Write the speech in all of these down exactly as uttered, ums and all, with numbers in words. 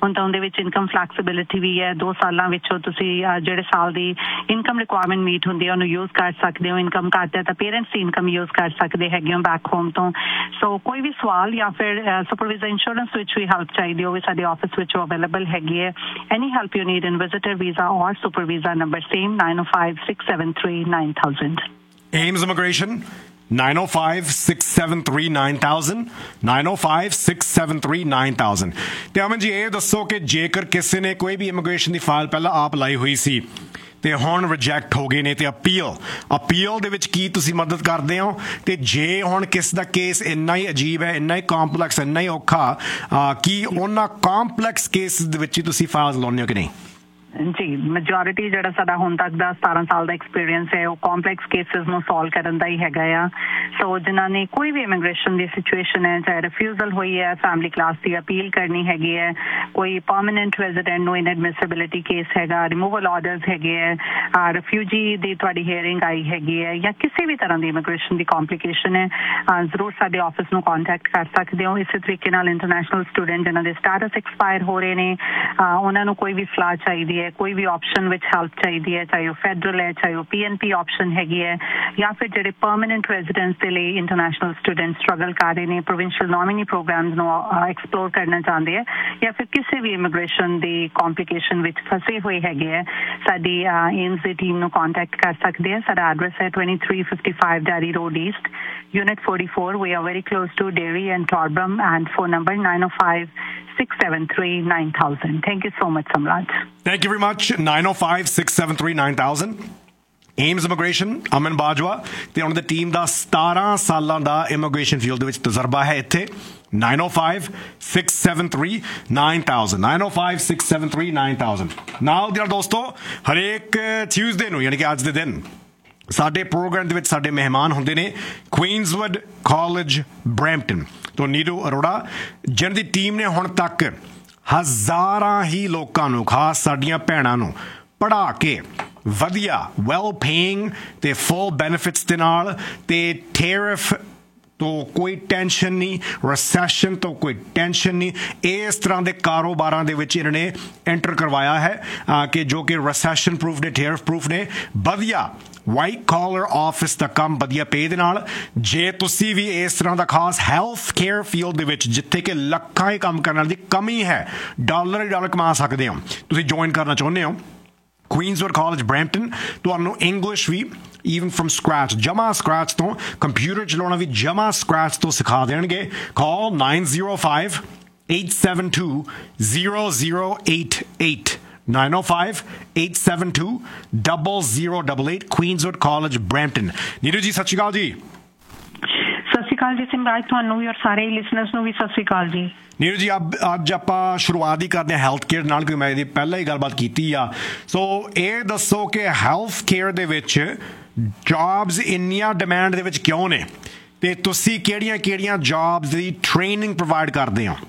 ਹੁਣ ਤਾਂ ਉਹਦੇ ਵਿੱਚ ਇਨਕਮ ਫਲੈਕਸੀਬਿਲਿਟੀ ਵੀ ਹੈ। ਦੋ ਸਾਲਾਂ ਵਿੱਚੋਂ ਤੁਸੀਂ ਜਿਹੜੇ ਸਾਲ ਦੀ ਇਨਕਮ ਰਿਕੁਆਇਰਮੈਂਟ ਮੀਟ ਹੁੰਦੀ ਹੈ ਉਹਨੂੰ ਯੂਜ਼ ਕਰ ਸਕਦੇ ਹੋ। ਇਨਕਮ ਘੱਟ ਹੈ ਤਾਂ ਪੇਰੈਂਟਸ ਦੀ ਇਨਕਮ ਯੂਜ਼ ਕਰ ਸਕਦੇ ਹੈਗੇ ਹੋ ਬੈਕ ਹੋਮ ਤੋਂ। ਸੋ ਕੋਈ ਵੀ ਸਵਾਲ ਜਾਂ ਫਿਰ ਸੁਪਰਵਾਈਜ਼ਰ ਇੰਸ਼ੋਰੈਂਸ ਵਿੱਚ ਵੀ ਹੈਲਪ ਚਾਹੀਦੀ ਹੋਵੇ ਸਾਡੇ ਆਫਿਸ ਵਿੱਚ ਅਵੇਲੇਬਲ ਹੈਗੀ ਹੈ। ਐਨੀ help you need in visitor visa ਔਰ super visa number same nine oh five six seven three nine thousand. Ames Immigration nine oh five six seven three nine thousand nine oh five six seven three nine thousand। ਤੇ ਅਮਨ ਜੀ ਇਹ ਦੱਸੋ ਕਿ ਜੇਕਰ ਕਿਸੇ ਨੇ ਕੋਈ ਵੀ immigration ਦੀ file ਪਹਿਲਾਂ ਆਪ ਲਾਈ ਹੋਈ ਸੀ ਤੇ ਹੁਣ ਰਿਜੈਕਟ ਹੋ ਗਏ ਨੇ ਤੇ ਅਪੀਲ ਅਪੀਲ ਦੇ ਵਿੱਚ ਕੀ ਤੁਸੀਂ ਮਦਦ ਕਰਦੇ ਹੋ? ਤੇ ਜੇ ਹੁਣ ਕਿਸ ਦਾ ਕੇਸ ਇੰਨਾ ਹੀ ਅਜੀਬ ਹੈ, ਇੰਨਾ ਹੀ ਕੰਪਲੈਕਸ, ਇੰਨਾ ਹੀ ਔਖਾ, ਕੀ ਉਹਨਾਂ ਕੰਪਲੈਕਸ ਕੇਸ ਦੇ ਵਿੱਚ ਹੀ ਤੁਸੀਂ ਫਾਈਲਸ ਲਾਉਂਦੇ ਹੋ ਕਿ ਨਹੀਂ? ਜੀ ਮੈਜੋਰਿਟੀ ਜਿਹੜਾ ਸਾਡਾ ਹੁਣ ਤੱਕ ਦਾ ਸਤਾਰਾਂ ਸਾਲ ਦਾ ਐਕਸਪੀਰੀਅੰਸ ਹੈ ਉਹ ਕੰਪਲੈਕਸ ਕੇਸਿਸ ਨੂੰ ਸੋਲਵ ਕਰਨ ਦਾ ਹੀ ਹੈਗਾ ਆ। ਸੋ ਜਿਨ੍ਹਾਂ ਨੇ ਕੋਈ ਵੀ ਇਮੀਗ੍ਰੇਸ਼ਨ ਦੀ ਸਿਚੁਏਸ਼ਨ ਹੈ, ਚਾਹੇ ਰਿਫਿਊਜ਼ਲ ਹੋਈ ਹੈ, ਫੈਮਿਲੀ ਕਲਾਸ ਦੀ ਅਪੀਲ ਕਰਨੀ ਹੈਗੀ ਹੈ, ਕੋਈ ਪਰਮਾਨੈਂਟ ਰੈਜ਼ੀਡੈਂਟ ਨੂੰ ਇਨਐਡਮਿਸਿਬਿਲਿਟੀ ਕੇਸ ਹੈਗਾ, ਰਿਮੂਵਲ ਆਰਡਰਸ ਹੈਗੇ ਹੈ, ਰਿਫਿਊਜੀ ਦੀ ਤੁਹਾਡੀ ਹੀਅਰਿੰਗ ਆਈ ਹੈਗੀ ਹੈ, ਜਾਂ ਕਿਸੇ ਵੀ ਤਰ੍ਹਾਂ ਦੀ ਇਮੀਗ੍ਰੇਸ਼ਨ ਦੀ ਕੰਪਲੀਕੇਸ਼ਨ ਹੈ, ਜ਼ਰੂਰ ਸਾਡੇ ਆਫਿਸ ਨੂੰ ਕੰਟੈਕਟ ਕਰ ਸਕਦੇ ਹੋ। ਇਸੇ ਤਰੀਕੇ ਨਾਲ ਇੰਟਰਨੈਸ਼ਨਲ ਸਟੂਡੈਂਟ ਜਿਨ੍ਹਾਂ ਦੇ ਸਟੇਟਸ ਐਕਸਪਾਇਰ ਹੋ ਰਹੇ ਨੇ ਉਹਨਾਂ ਨੂੰ ਕੋਈ ਵੀ ਸਲਾਹ ਚਾਹੀਦੀ ਹੈ, ਕੋਈ ਵੀ ਆਪਸ਼ਨ ਵਿੱਚ ਹੈਲਪ ਚਾਹੀਦੀ ਹੈ, ਚਾਹੇ ਉਹ ਫੈਡਰਲ ਹੈ, ਚਾਹੇ ਉਹ ਪੀ ਐਨ ਪੀ ਆਪਸ਼ਨ ਹੈਗੀ ਹੈ, ਜਾਂ ਫਿਰ ਜਿਹੜੇ ਪਰਮਾਨੈਂਟ ਰੈਜ਼ੀਡੈਂਸ ਦੇ ਲਈ ਇੰਟਰਨੈਸ਼ਨਲ ਸਟੂਡੈਂਟ ਸਟਰਗਲ ਕਰ ਰਹੇ ਨੇ, ਪ੍ਰੋਵਿੰਸ਼ੀਅਲ ਨੋਮੀਨੀ ਪ੍ਰੋਗਰਾਮਸ ਨੂੰ ਐਕਸਪਲੋਰ ਕਰਨਾ ਚਾਹੁੰਦੇ ਹੈ, ਜਾਂ ਫਿਰ ਕਿਸੇ ਵੀ ਇਮੀਗ੍ਰੇਸ਼ਨ ਦੀ ਕੰਪਲੀਕੇਸ਼ਨ ਵਿੱਚ ਫਸੇ ਹੋਏ ਹੈਗੇ ਹੈ, ਸਾਡੀ ਏਮਸ ਦੀ ਟੀਮ ਨੂੰ ਕੰਟੈਕਟ ਕਰ ਸਕਦੇ ਹੈ। ਸਾਡਾ ਐਡਰੈਸ ਹੈ twenty-three fifty-five Dairy Road East, Unit forty-four. We are very close to Dairy and Torbram, and phone number nine oh five six seven three nine thousand. Thank you so much, Samraj. Thank you very much. nine oh five six seven three nine thousand. Ames Immigration, ਅਮਨ ਬਾਜਵਾ ਤੇ ਉਹਨਾਂ ਦੀ team ਦਾ ਸਤਾਰਾਂ ਸਾਲਾਂ ਦਾ immigration field ਦੇ ਵਿੱਚ ਤਜਰਬਾ ਹੈ ਇੱਥੇ। nine oh five six seven three nine thousand nine oh five six seven three nine thousand। ਨਾਲ ਦੀਆਂ ਦੋਸਤੋ ਹਰੇਕ ਟਿਊਜ਼ਡੇ ਨੂੰ ਯਾਨੀ ਕਿ ਅੱਜ ਦੇ ਦਿਨ ਸਾਡੇ ਪ੍ਰੋਗਰਾਮ ਦੇ ਵਿੱਚ ਸਾਡੇ ਮਹਿਮਾਨ ਹੁੰਦੇ ਨੇ ਕੁਈਨਜ਼ਵੁੱਡ ਕਾਲਜ ਬਰੈਂਪਟਨ ਤੋਂ ਨੀਰੂ ਅਰੋੜਾ, ਜਿਹਨਾਂ ਦੀ ਟੀਮ ਨੇ ਹੁਣ ਤੱਕ ਹਜ਼ਾਰਾਂ ਹੀ ਲੋਕਾਂ ਨੂੰ, ਖਾਸ ਸਾਡੀਆਂ ਭੈਣਾਂ ਨੂੰ ਪੜ੍ਹਾ ਕੇ ਵਧੀਆ ਵੈਲ ਪੇਇੰਗ ਤੇ ਫੁੱਲ ਬੈਨੀਫਿਟਸ ਦੇ ਨਾਲ ਤੇ ਟੈਰਿਫ ਤੋਂ ਕੋਈ ਟੈਨਸ਼ਨ ਨਹੀਂ, ਰਿਸੈਸ਼ਨ ਤੋਂ ਕੋਈ ਟੈਨਸ਼ਨ ਨਹੀਂ, ਇਸ ਤਰ੍ਹਾਂ ਦੇ ਕਾਰੋਬਾਰਾਂ ਦੇ ਵਿੱਚ ਇਹਨਾਂ ਨੇ ਐਂਟਰ ਕਰਵਾਇਆ ਹੈ ਕਿ ਜੋ ਕਿ ਰਿਸੈਸ਼ਨ ਪ੍ਰੂਫ ਨੇ, ਟੈਰਿਫ ਪ੍ਰੂਫ ਨੇ, ਵਧੀਆ ਵਾਈਟ ਕਾਲਰ ਆਫਿਸ ਦਾ ਕੰਮ, ਵਧੀਆ ਪੇ ਦੇ ਨਾਲ। ਜੇ ਤੁਸੀਂ ਵੀ ਇਸ ਤਰ੍ਹਾਂ ਦਾ ਖਾਸ ਹੈਲਥ ਕੇਅਰ ਫੀਲਡ ਦੇ ਵਿੱਚ ਜਿੱਥੇ ਕਿ ਲੱਖਾਂ ਹੀ ਕੰਮ ਕਰਨ ਵਾਲੀ ਕਮੀ ਹੈ, ਡਾਲਰ ਹੀ ਡਾਲਰ ਕਮਾ ਸਕਦੇ ਹੋ, ਤੁਸੀਂ ਜੁਆਇਨ ਕਰਨਾ ਚਾਹੁੰਦੇ ਹੋ ਕੁਈਨਜ਼ਵੁੱਡ ਕਾਲਜ ਬਰੈਂਪਟਨ, ਤੁਹਾਨੂੰ ਇੰਗਲਿਸ਼ ਵੀ ਈਵਨ ਫਰਮ ਸਕ੍ਰੈਚ, ਜਮਾ ਸਕ੍ਰੈਚ ਤੋਂ, ਕੰਪਿਊਟਰ ਚਲਾਉਣਾ ਵੀ ਜਮਾ ਸਕ੍ਰੈਚ ਤੋਂ ਸਿਖਾ ਦੇਣਗੇ। ਕਾਲ nine oh five eight seven two zero zero eight eight nine oh five eight seven two zero zero eight eight ਕੁਈਨਜ਼ਵੁੱਡ college Brampton. Neeru ਜੀ ਸਤਿ ਸ਼੍ਰੀ ਅਕਾਲ ਜੀ। ਸਤਿ ਸ਼੍ਰੀ ਅਕਾਲ ਜੀ ਸਿਮਰਾਜ, ਤੁਹਾਨੂੰ ਵੀ ਔਰ ਸਾਰੇ ਲਿਸਨਰਸ ਨੂੰ ਵੀ ਸਤਿ ਸ਼੍ਰੀ ਅਕਾਲ ਜੀ। ਨੀਰੂ ਜੀ ਅੱਜ ਆਪਾਂ ਸ਼ੁਰੂਆਤ ਹੀ ਕਰਦੇ ਹਾਂ ਹੈਲਥ ਕੇਅਰ ਨਾਲ, ਕਿਉਂਕਿ ਮੈਂ ਇਹਦੀ ਪਹਿਲਾਂ ਹੀ ਗੱਲਬਾਤ ਕੀਤੀ ਆ। ਸੋ ਇਹ ਦੱਸੋ ਕਿ ਹੈਲਥ ਕੇਅਰ ਦੇ ਵਿੱਚ ਜੌਬਸ ਇੰਨੀਆਂ ਡਿਮਾਂਡ ਦੇ ਵਿੱਚ ਕਿਉਂ ਨੇ ਤੇ ਤੁਸੀਂ ਕਿਹੜੀਆਂ ਕਿਹੜੀਆਂ ਜੌਬਸ ਦੀ ਟ੍ਰੇਨਿੰਗ ਪ੍ਰੋਵਾਈਡ ਕਰਦੇ ਹੋ?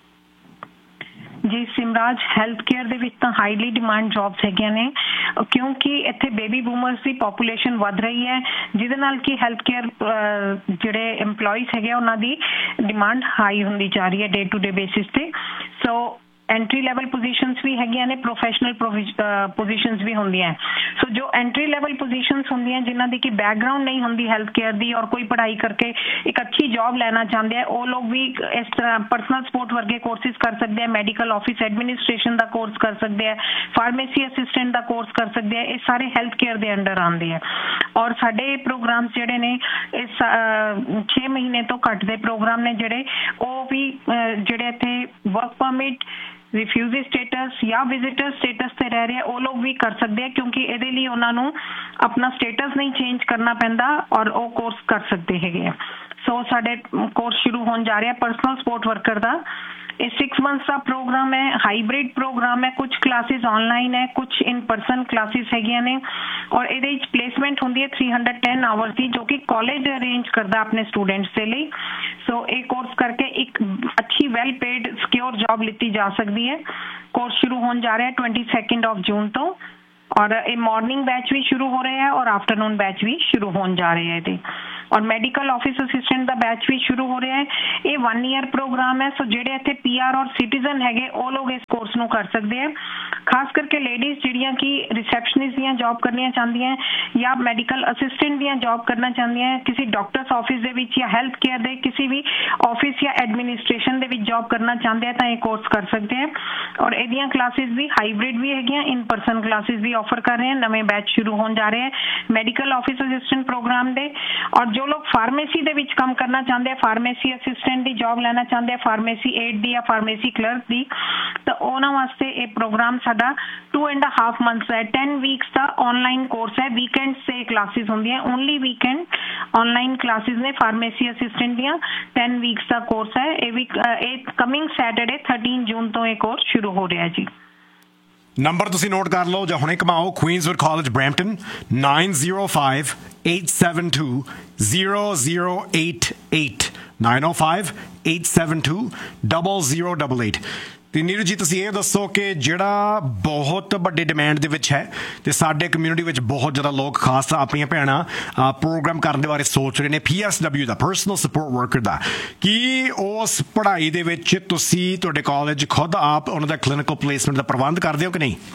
ਜੀ ਸਿਮਰਾਜ, ਹੈਲਥ ਕੇਅਰ ਦੇ ਵਿੱਚ ਤਾਂ ਹਾਈਲੀ ਡਿਮਾਂਡ ਜੌਬਸ ਹੈਗੀਆਂ ਨੇ, ਕਿਉਂਕਿ ਇੱਥੇ ਬੇਬੀ ਬੂਮਰਸ ਦੀ ਪੋਪੂਲੇਸ਼ਨ ਵੱਧ ਰਹੀ ਹੈ, ਜਿਹਦੇ ਨਾਲ ਕਿ ਹੈਲਥ ਕੇਅਰ ਜਿਹੜੇ EMPLOYEES ਹੈਗੇ ਉਹਨਾਂ ਦੀ ਡਿਮਾਂਡ ਹਾਈ ਹੁੰਦੀ ਜਾ ਰਹੀ ਹੈ ਡੇ ਟੂ ਡੇ ਬੇਸਿਸ ਤੇ। ਸੋ ਐਂਟਰੀ ਲੈਵਲ ਪੋਜੀਸ਼ਨਸ ਵੀ ਹੈਗੀਆਂ ਨੇ, ਪ੍ਰੋਫੈਸ਼ਨਲ ਪੋਜੀਸ਼ਨਸ ਵੀ ਹੁੰਦੀਆਂ। ਸੋ ਜੋ ਐਂਟਰੀ ਲੈਵਲ ਪੋਜੀਸ਼ਨਸ ਹੁੰਦੀਆਂ ਜਿਨ੍ਹਾਂ ਦੀ ਕਿ ਬੈਕਗਰਾਊਂਡ ਨਹੀਂ ਹੁੰਦੀ ਹੈਲਥ ਕੇਅਰ ਦੀ ਔਰ ਕੋਈ ਪੜ੍ਹਾਈ ਕਰਕੇ ਇੱਕ ਅੱਛੀ ਜੌਬ ਲੈਣਾ ਚਾਹੁੰਦੇ ਆ, ਉਹ ਲੋਕ ਵੀ ਇਸ ਤਰ੍ਹਾਂ ਪਰਸਨਲ ਸਪੋਰਟ ਵਰਗੇ ਕੋਰਸਿਸ ਕਰ ਸਕਦੇ ਆ, ਮੈਡੀਕਲ ਆਫਿਸ ਐਡਮਿਨਿਸਟ੍ਰੇਸ਼ਨ ਦਾ ਕੋਰਸ ਕਰ ਸਕਦੇ ਆ, ਫਾਰਮੇਸੀ ਅਸਿਸਟੈਂਟ ਦਾ ਕੋਰਸ ਕਰ ਸਕਦੇ ਆ। ਇਹ ਸਾਰੇ ਹੈਲਥ ਕੇਅਰ ਦੇ ਅੰਡਰ ਆਉਂਦੇ ਆ ਔਰ ਸਾਡੇ ਪ੍ਰੋਗਰਾਮ ਜਿਹੜੇ ਨੇ ਇਸ ਛੇ ਮਹੀਨੇ ਤੋਂ ਘੱਟ ਦੇ ਪ੍ਰੋਗਰਾਮ ਨੇ ਜਿਹੜੇ, ਉਹ ਵੀ ਜਿਹੜੇ ਇੱਥੇ ਵਰਕ ਪਰਮਿਟ, ਰਿਫਿਊਜੀ ਸਟੇਟਸ ਜਾਂ ਵਿਜ਼ਿਟਰ ਸਟੇਟਸ ਤੇ ਰਹਿ ਰਹੇ ਉਹ ਲੋਕ ਵੀ ਕਰ ਸਕਦੇ ਆ, ਕਿਉਂਕਿ ਇਹਦੇ ਲਈ ਉਹਨਾਂ ਨੂੰ ਆਪਣਾ ਸਟੇਟਸ ਨਹੀਂ ਚੇਂਜ ਕਰਨਾ ਪੈਂਦਾ ਔਰ ਉਹ ਕੋਰਸ ਕਰ ਸਕਦੇ ਹੈਗੇ ਆ। ਸੋ ਸਾਡੇ ਕੋਰਸ ਸ਼ੁਰੂ ਹੋਣ ਜਾ ਰਿਹਾ ਪਰਸਨਲ ਸਪੋਰਟ ਵਰਕਰ ਦਾ। ਇਹ ਸਿਕਸ ਮੰਥਸ ਦਾ ਪ੍ਰੋਗਰਾਮ ਹੈ, ਹਾਈਬ੍ਰਿਡ ਪ੍ਰੋਗਰਾਮ ਹੈ, ਕੁਝ ਕਲਾਸਿਸ ਆਨਲਾਈਨ ਹੈ, ਕੁਝ ਇਨ ਪਰਸਨ ਕਲਾਸਿਸ ਹੈਗੀਆਂ ਨੇ ਔਰ ਇਹਦੇ ਵਿੱਚ ਪਲੇਸਮੈਂਟ ਹੁੰਦੀ ਹੈ three hundred ten ਆਵਰਸ ਦੀ, ਜੋ ਕਿ ਕਾਲਜ ਅਰੇਂਜ ਕਰਦਾ ਆਪਣੇ ਸਟੂਡੈਂਟਸ ਦੇ ਲਈ। ਸੋ ਇਹ ਕੋਰਸ ਕਰਕੇ ਇੱਕ ਅੱਛੀ ਵੈਲ ਪੇਡ ਸਿਕਿਉਰ ਜੌਬ ਲਿੱਤੀ ਜਾ ਸਕਦੀ ਹੈ। ਕੋਰਸ ਸ਼ੁਰੂ ਹੋਣ ਜਾ ਰਿਹਾ twenty-second of June ਤੋਂ और ये मॉर्निंग बैच भी शुरू हो रहे हैं और आफ्टरनून बैच भी शुरू होने जा रहे हैं और मैडिकल ऑफिस असिस्टेंट का बैच भी शुरू हो रहा है। ये वन ईयर प्रोग्राम है, सो जेडे इत्थे पीआर और सिटीजन है वो लोग इस कोर्स नूं कर सकते हैं। खास करके लेडीज जिहड़ियां कि रिसैप्शनिस्ट दियां जॉब करनी चाहती हैं या मैडिकल असिस्टेंट दियां जॉब करना चाहती हैं, किसी डॉक्टर्स ऑफिस दे विच या हेल्थ केयर दे किसी भी ऑफिस या एडमिनिस्ट्रेशन दे विच जॉब करना चाहते हैं तो ये कोर्स कर सकते हैं। और इहदियां क्लासेस भी हाइब्रिड भी हैगियां, इन परसन क्लासेस भी ऑफर कर रहे हैं। नवे बैच शुरू होने जा रहे हैं मैडिकल ऑफिस असिस्टेंट प्रोग्राम दे। और जो लोग फार्मेसी दे विच काम करना चाहते हैं, फार्मेसी असिस्टेंट दी जॉब लेना चाहते हैं, फार्मेसी एड दी या फार्मेसी क्लर्क दी, तो उन्हां वास्ते ये प्रोग्राम साडा टू एंड हाफ मंथ्स है, टेन वीक्स का ऑनलाइन कोर्स है। वीकेंड से क्लासेस होंगी हैं, ओनली वीकेंड ऑनलाइन क्लासेस ने फार्मेसी असिस्टेंट दियां टेन वीक्स का कोर्स है। ये वीक कमिंग सैटरडे थर्टीन जून तो ये कोर्स शुरू हो रहा है जी। नंबर तुसी नोट कर लो ਜਾਂ ਹੁਣੇ ਕਮਾਓ क्वींसवुड college Brampton nine zero five eight seven two zero zero eight eight nine zero five eight seven two zero zero eight eight। ਤੇ ਨੀਰੂ ਜੀ ਤੁਸੀਂ ਇਹ ਦੱਸੋ ਕਿ ਜਿਹੜਾ ਬਹੁਤ ਵੱਡੇ ਡਿਮਾਂਡ ਦੇ ਵਿੱਚ ਹੈ ਤੇ ਸਾਡੇ ਕਮਿਊਨਿਟੀ ਵਿੱਚ ਬਹੁਤ ਜ਼ਿਆਦਾ ਲੋਕ ਖਾਸ ਆਪਣੀਆਂ ਭੈਣਾਂ ਪ੍ਰੋਗਰਾਮ ਕਰਨ ਦੇ ਬਾਰੇ ਸੋਚ ਰਹੇ ਨੇ ਪੀ ਐਸ ਡਬਲਿਊ ਦਾ ਪਰਸਨਲ ਸਪੋਰਟ ਵਰਕਰ ਦਾ, ਕੀ ਉਸ ਪੜ੍ਹਾਈ ਦੇ ਵਿੱਚ ਤੁਸੀਂ ਤੁਹਾਡੇ ਕਾਲਜ ਖੁਦ ਆਪ ਉਹਨਾਂ ਦਾ ਕਲੀਨਿਕਲ ਪਲੇਸਮੈਂਟ ਦਾ ਪ੍ਰਬੰਧ ਕਰਦੇ ਹੋ ਕਿ ਨਹੀਂ?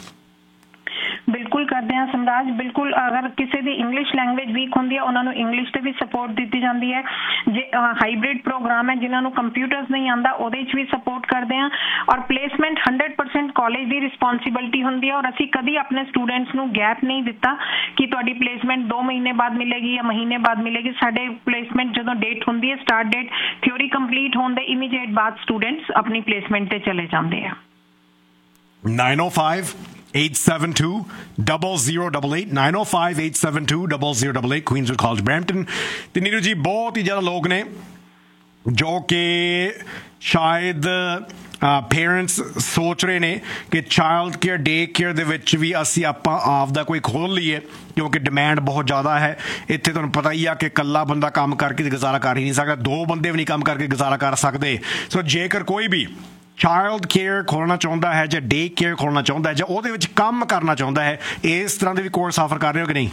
बिल्कुल करते हैं समराज, बिल्कुल। अगर किसी की इंग्लिश लैंग्वेज वीक होंगी है उन्होंने इंग्लिश से भी सपोर्ट दी जाती है। जे हाइब्रिड प्रोग्राम है जिन्होंने कंप्यूटर्स नहीं आता वो भी सपोर्ट करते हैं। और प्लेसमेंट हंड्रेड परसेंट कॉलेज की रिस्पॉन्सिबिलिटी होंगी है और असी कभी अपने स्टूडेंट्स को गैप नहीं दिता कि तुहाडी प्लेसमेंट दो महीने बाद मिलेगी या महीने बाद मिलेगी। साडे प्लेसमेंट जो डेट होंगी है स्टार्ट डेट थ्योरी कंप्लीट होने के इमीडिएट बाद स्टूडेंट्स अपनी प्लेसमेंट से चले जाते हैं। nine oh five eight seven two zero zero eight eight nine oh five eight seven two zero zero eight eight क्वींसवुड college Brampton. ਤੇ ਨੀਰੂ ਜੀ ਬਹੁਤ ਹੀ ਜ਼ਿਆਦਾ ਲੋਕ ਨੇ ਜੋ ਕਿ ਸ਼ਾਇਦ ਪੇਰੈਂਟਸ ਸੋਚ ਰਹੇ ਨੇ ਕਿ ਚਾਈਲਡ ਕੇਅਰ ਡੇ ਕੇਅਰ ਦੇ ਵਿੱਚ ਵੀ ਅਸੀਂ ਆਪਾਂ ਆਪ ਦਾ ਕੋਈ ਖੋਲ੍ਹ ਲਈਏ ਕਿਉਂਕਿ ਡਿਮਾਂਡ ਬਹੁਤ ਜ਼ਿਆਦਾ ਹੈ ਇੱਥੇ। ਤੁਹਾਨੂੰ ਪਤਾ ਹੀ ਆ ਕਿ ਇਕੱਲਾ ਬੰਦਾ ਕੰਮ ਕਰਕੇ ਗੁਜ਼ਾਰਾ ਕਰ ਹੀ ਨਹੀਂ ਸਕਦਾ, ਦੋ ਬੰਦੇ ਵੀ ਨਹੀਂ ਕੰਮ ਕਰਕੇ ਗੁਜ਼ਾਰਾ ਕਰ ਸਕਦੇ। ਸੋ ਜੇਕਰ ਕੋਈ ਵੀ ਚਾਈਲਡ ਕੇਅਰ ਖੋਲ੍ਹਣਾ ਚਾਹੁੰਦਾ ਹੈ ਜਾਂ ਡੇ ਕੇਅਰ ਖੋਲ੍ਹਣਾ ਚਾਹੁੰਦਾ ਹੈ ਜਾਂ ਉਹਦੇ ਵਿੱਚ ਕੰਮ ਕਰਨਾ ਚਾਹੁੰਦਾ ਹੈ, ਇਸ ਤਰ੍ਹਾਂ ਦੇ ਵੀ ਕੋਰਸ ਆਫਰ ਕਰ ਰਹੇ ਹੋ ਕਿ ਨਹੀਂ?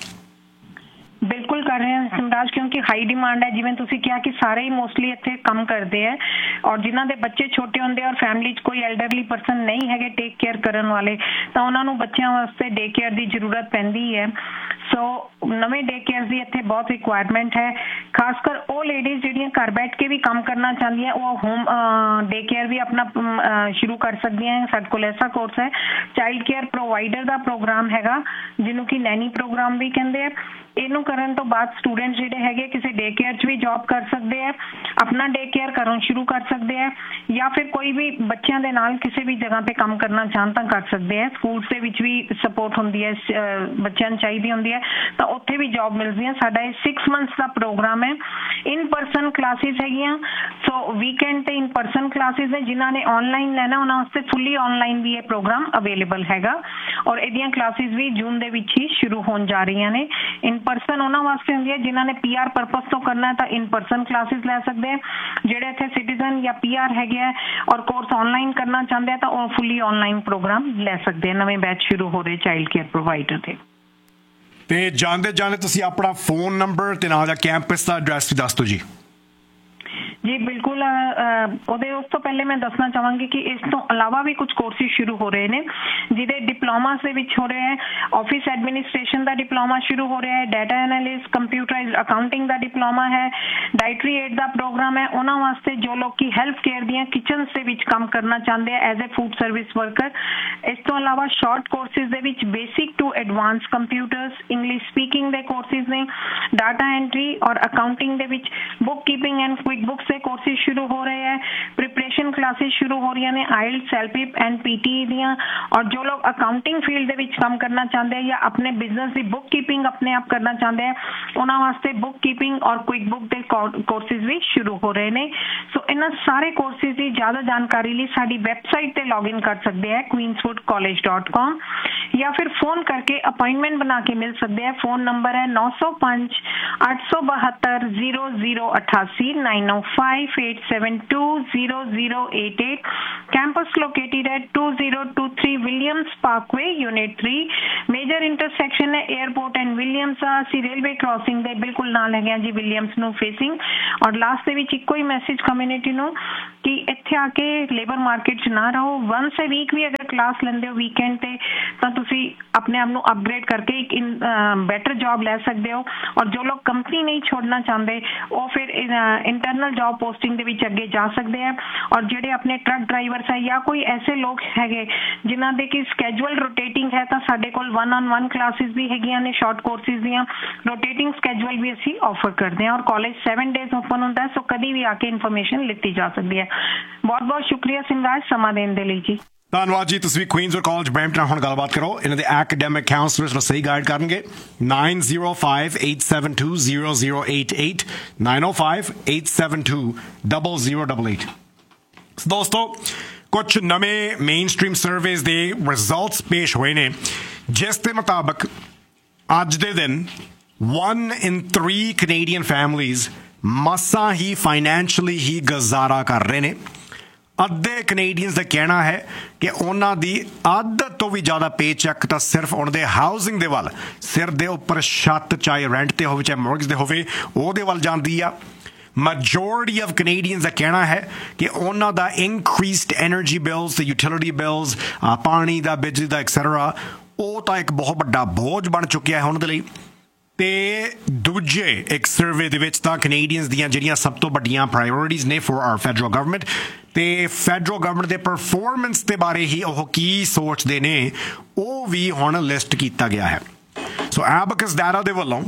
बिल्कुल कर रहे हैं समराज, क्योंकि हाई डिमांड है। जिवें तुसीं कहा कि सारे ही मोस्टली इत्थे काम करते हैं और जिन्हां दे बच्चे छोटे होंदे और फैमिली च कोई एल्डरली पर्सन नहीं है टेक केयर करन वाले तो उन्हां नूं बच्चों वास्ते डे केयर की जरूरत पैंदी है। सो नवे डे केयर की इत्थे बहुत रिक्वायरमेंट है। खासकर वो लेडीज जिहड़ियां घर बैठ के भी काम करना चाहती हैं वो होम डे केयर भी अपना शुरू कर सकती हैं। साडे कोल ऐसा कोर्स है चाइल्ड केयर प्रोवाइडर का प्रोग्राम हैगा जिन्हों की नैनी प्रोग्राम भी कहते हैं। इनू करन तो बाद स्टूडेंट जिहड़े हैगे किसी डे केयर च भी जॉब कर सकते हैं, अपना डे केयर घरों शुरू कर सकते हैं या फिर कोई भी बच्चों के नाल किसी भी जगह पे काम करना चाहन तो कर सकते हैं। स्कूल्स दे विच भी सपोर्ट होंदी है, बच्चों नूं चाहीदी होंदी है तो उत्थे भी जॉब मिलदी है। साडा ये सिक्स मंथ्स का प्रोग्राम है। इन परसन क्लासिस हैगियां, सो वीकेंड ते इन परसन क्लासिस ने जिन्हां ने ऑनलाइन लेना उन्हां वास्ते फुली ऑनलाइन भी ये प्रोग्राम अवेलेबल हैगा और इहदियां क्लासिस भी जून दे विच ही शुरू होण जा रही ने। इन परसन उन्हां वास्ते हुंदी है जिन्हां ने पीआर परपस तो करना है तो इन परसन क्लासिस ले सकते हैं। जिहड़े इत्थे सिटीजन या पीआर हैगे है और कोर्स ऑनलाइन करना चाहते हैं तो वो फुली ऑनलाइन प्रोग्राम ले सकते हैं। नवे बैच शुरू हो रहे चाइल्ड केयर प्रोवाइडर के। ਤੇ ਜਾਂਦੇ ਜਾਂਦੇ ਤੁਸੀਂ ਆਪਣਾ ਫੋਨ ਨੰਬਰ ਤੇ ਨਾਲ ਦਾ ਕੈਂਪਸ ਦਾ ਐਡਰੈਸ ਵੀ ਦੱਸ ਦਿਓ ਜੀ। जी बिल्कुल। ਉਹਦੇ ਉਸ ਤੋਂ ਪਹਿਲੇ ਮੈਂ ਦੱਸਣਾ ਚਾਹਾਂਗੀ ਕਿ ਇਸ ਤੋਂ ਇਲਾਵਾ ਵੀ ਕੁਝ ਕੋਰਸਿਸ ਸ਼ੁਰੂ ਹੋ ਰਹੇ ਨੇ ਜਿਹਦੇ ਡਿਪਲੋਮਾਸ ਦੇ ਵਿੱਚ ਹੋ ਰਿਹਾ ਹੈ। ਆਫਿਸ ਐਡਮਿਨਿਸਟ੍ਰੇਸ਼ਨ ਦਾ ਡਿਪਲੋਮਾ ਸ਼ੁਰੂ ਹੋ ਰਿਹਾ ਹੈ, ਡਾਟਾ ਐਨਾਲਿਸਟ, ਕੰਪਿਊਟਰਾਈਜ਼ਡ ਅਕਾਊਂਟਿੰਗ ਦਾ ਡਿਪਲੋਮਾ ਹੈ, ਡਾਇਟਰੀ ਏਡ ਦਾ ਪ੍ਰੋਗਰਾਮ ਹੈ। ਉਹਨਾਂ ਵਾਸਤੇ ਜੋ ਲੋਕ ਕਿ ਹੈਲਥ ਕੇਅਰ ਦੀਆਂ ਕਿਚਨਸ ਦੇ ਵਿੱਚ ਕੰਮ ਕਰਨਾ ਚਾਹੁੰਦੇ ਆ as a food service worker. ਇਸ ਤੋਂ ਇਲਾਵਾ ਸ਼ਾਰਟ ਕੋਰਸਿਸ ਦੇ ਵਿੱਚ basic to advance computers, English speaking ਦੇ ਕੋਰਸਿਸ ਨੇ, ਡਾਟਾ ਐਂਟਰੀ ਔਰ ਅਕਾਊਂਟਿੰਗ ਦੇ ਵਿੱਚ book keeping and quick books ਦੇ कोर्सेज शुरू हो रहे हैं। प्रिपरेशन क्लासेस शुरू हो रही ने आइल्स, सेल्फिप एंड पीटीई दियां। और जो लोग अकाउंटिंग फील्ड दे विच काम करना चाहते हैं या अपने बिजनेस की बुक कीपिंग अपने आप करना चाहते हैं उन्हां वास्ते बुक कीपिंग और क्विक बुक के कोर्सेज भी शुरू हो रहे हैं। सो इन्हां सारे कोर्सेज की ज़्यादा जानकारी लिए साडी वैबसाइट ते लॉग इन कर सकते हैं क्वींसवुड कॉलेज डॉट कॉम या फिर फोन करके अपॉइंटमेंट बना के मिल सकते हैं। फोन नंबर है नौ सौ पाँच आठ सौ बहत्तर जीरो जीरो अठासी nine O five eight seven two zero zero eight eight. Campus located at two zero two three Williams Parkway, Unit three. Major intersection है airport and Williams uh C railway crossing ਦੇ ਬਿਲਕੁਲ ਨਾਲ ਹੈਗੇ ਆ ਜੀ Williams ਨੂੰ facing। ਔਰ last ਦੇ ਵਿੱਚ ਇੱਕੋ ਹੀ ਮੈਸੇਜ ਕਮਿਊਨਿਟੀ ਨੂੰ ਕਿ ਇੱਥੇ ਆ ਕੇ ਲੇਬਰ ਮਾਰਕੀਟ 'ਚ ਨਾ ਰਹੋ। ਵਨਸ ਅ ਵੀਕ ਵੀ ਅਗਰ ਕਲਾਸ ਲੈਂਦੇ ਹੋ ਵੀਕਐਂਡ ਤੇ ਤਾਂ ਤੁਸੀਂ ਆਪਣੇ ਆਪ ਨੂੰ ਅਪਗ੍ਰੇਡ ਕਰਕੇ ਇੱਕ ਬੈਟਰ ਜੌਬ ਲੈ ਸਕਦੇ ਹੋ। ਔਰ ਜੋ ਲੋਕ ਕੰਪਨੀ ਨਹੀਂ ਛੋੜਨਾ ਚਾਹੁੰਦੇ ਉਹ ਫਿਰ ਇੰਟਰਨਲ ਜੌਬ ਪੋਸਟਿੰਗ ਦੇ ਵਿੱਚ ਅੱਗੇ ਜਾ ਸਕਦੇ ਆ। ਔਰ ਜਿਹੜੇ ਆਪਣੇ ਟਰੱਕ ਡਰਾਈਵਰਸ ਹੈ ਜਾਂ ਕੋਈ ਐਸੇ ਲੋਕ ਹੈਗੇ ਜਿਨ੍ਹਾਂ ਦੇ ਕਿ ਸਕੈਜੂਅਲ ਰੋਟੇਟਿੰਗ ਹੈ ਤਾਂ ਸਾਡੇ ਕੋਲ ਵਨ ਔਨ ਵਨ ਕਲਾਸਿਸ ਵੀ ਹੈਗੀਆਂ ਨੇ ਸ਼ਾਰਟ ਕੋਰਸਿਸ ਦੀਆਂ। ਰੋਟੇਟਿੰਗ ਸਕੈਜੂਅਲ ਵੀ ਅਸੀਂ ਆਫਰ ਕਰਦੇ ਹਾਂ ਔਰ ਕਾਲਜ ਸੈਵਨ ਡੇਜ਼ ਓਪਨ ਹੁੰਦਾ ਹੈ, ਸੋ ਕਦੀ ਵੀ ਆ ਕੇ ਇਨਫੋਰਮੇਸ਼ਨ ਲਿੱਤੀ ਜਾ ਸਕਦੀ ਹੈ। ਬਹੁਤ ਬਹੁਤ ਸ਼ੁਕਰੀਆ ਸਿੰਗਰਾਜ ਸਮਾਂ ਦੇਣ ਦੇ ਲਈ ਜੀ। ਧੰਨਵਾਦ ਜੀ। ਤੁਸੀਂ ਕੁਈਨਜ਼ਵਿਲ ਕਾਲਜ ਬਰੈਂਪਟਨ ਹੁਣ ਗੱਲਬਾਤ ਕਰੋ, ਇਹਨਾਂ ਦੇ ਐਕੈਡੈਮਿਕ ਕਾਉਂਸਲਰਸ ਨੂੰ ਸਹੀ ਗਾਈਡ ਕਰਨਗੇ। nine zero five eight seven two zero zero eight eight nine zero five eight seven two zero zero eight eight। ਦੋਸਤੋ ਕੁਝ ਨਵੇਂ ਮੇਨ ਸਟ੍ਰੀਮ ਸਰਵੇਜ਼ ਦੇ ਰਿਜ਼ਲਟਸ ਪੇਸ਼ ਹੋਏ ਨੇ ਜਿਸ ਦੇ ਮੁਤਾਬਕ ਅੱਜ ਦੇ ਦਿਨ one in three Canadian families ਮਸਾਂ ਹੀ ਫਾਈਨੈਂਸ਼ਲੀ ਹੀ ਗੁਜ਼ਾਰਾ ਕਰ ਰਹੇ ਨੇ। ਅੱਧੇ ਕੈਨੇਡੀਅਨਸ ਦਾ ਕਹਿਣਾ ਹੈ ਕਿ ਉਹਨਾਂ ਦੀ ਅੱਧ ਤੋਂ ਵੀ ਜ਼ਿਆਦਾ ਪੇ ਚੈੱਕ ਤਾਂ ਸਿਰਫ ਉਹਨਾਂ ਦੇ ਹਾਊਸਿੰਗ ਦੇ ਵੱਲ, ਸਿਰ ਦੇ ਉੱਪਰ ਛੱਤ ਚਾਹੇ ਰੈਂਟ ਤੇ ਹੋਵੇ ਚਾਹੇ ਮੋਰਗੇਜ ਦੇ ਹੋਵੇ ਉਹਦੇ ਵੱਲ ਜਾਂਦੀ ਆ। majority of Canadians ਦਾ ਕਹਿਣਾ ਹੈ ਕਿ ਉਹਨਾਂ ਦਾ increased energy bills ਤੇ utility bills, ਪਾਣੀ ਦਾ, ਬਿਜਲੀ ਦਾ ਐਕਸੈਟਰਾ, ਉਹ ਤਾਂ ਇੱਕ ਬਹੁਤ ਵੱਡਾ ਬੋਝ ਬਣ ਚੁੱਕਿਆ ਹੈ ਉਹਨਾਂ ਦੇ ਲਈ। ਤੇ ਦੂਜੇ ਇੱਕ ਸਰਵੇ ਦੇ ਵਿੱਚ ਤਾਂ ਕੈਨੇਡੀਅਨਸ ਦੀਆਂ ਜਿਹੜੀਆਂ ਸਭ ਤੋਂ ਵੱਡੀਆਂ ਪ੍ਰਾਇਓਰਿਟੀਜ਼ ਨੇ ਫॉर ਆਰ ਫੈਡਰਲ ਗਵਰਨਮੈਂਟ ਤੇ ਫੈਡਰਲ ਗਵਰਨਮੈਂਟ ਦੇ ਪਰਫਾਰਮੈਂਸ ਦੇ ਬਾਰੇ ਹੀ ਉਹ ਕੀ ਸੋਚਦੇ ਨੇ ਉਹ ਵੀ ਹੁਣ ਲਿਸਟ ਕੀਤਾ ਗਿਆ ਹੈ। ਸੋ ਐਬਕਸ ਡਾਟਾ ਦੇ ਵੱਲੋਂ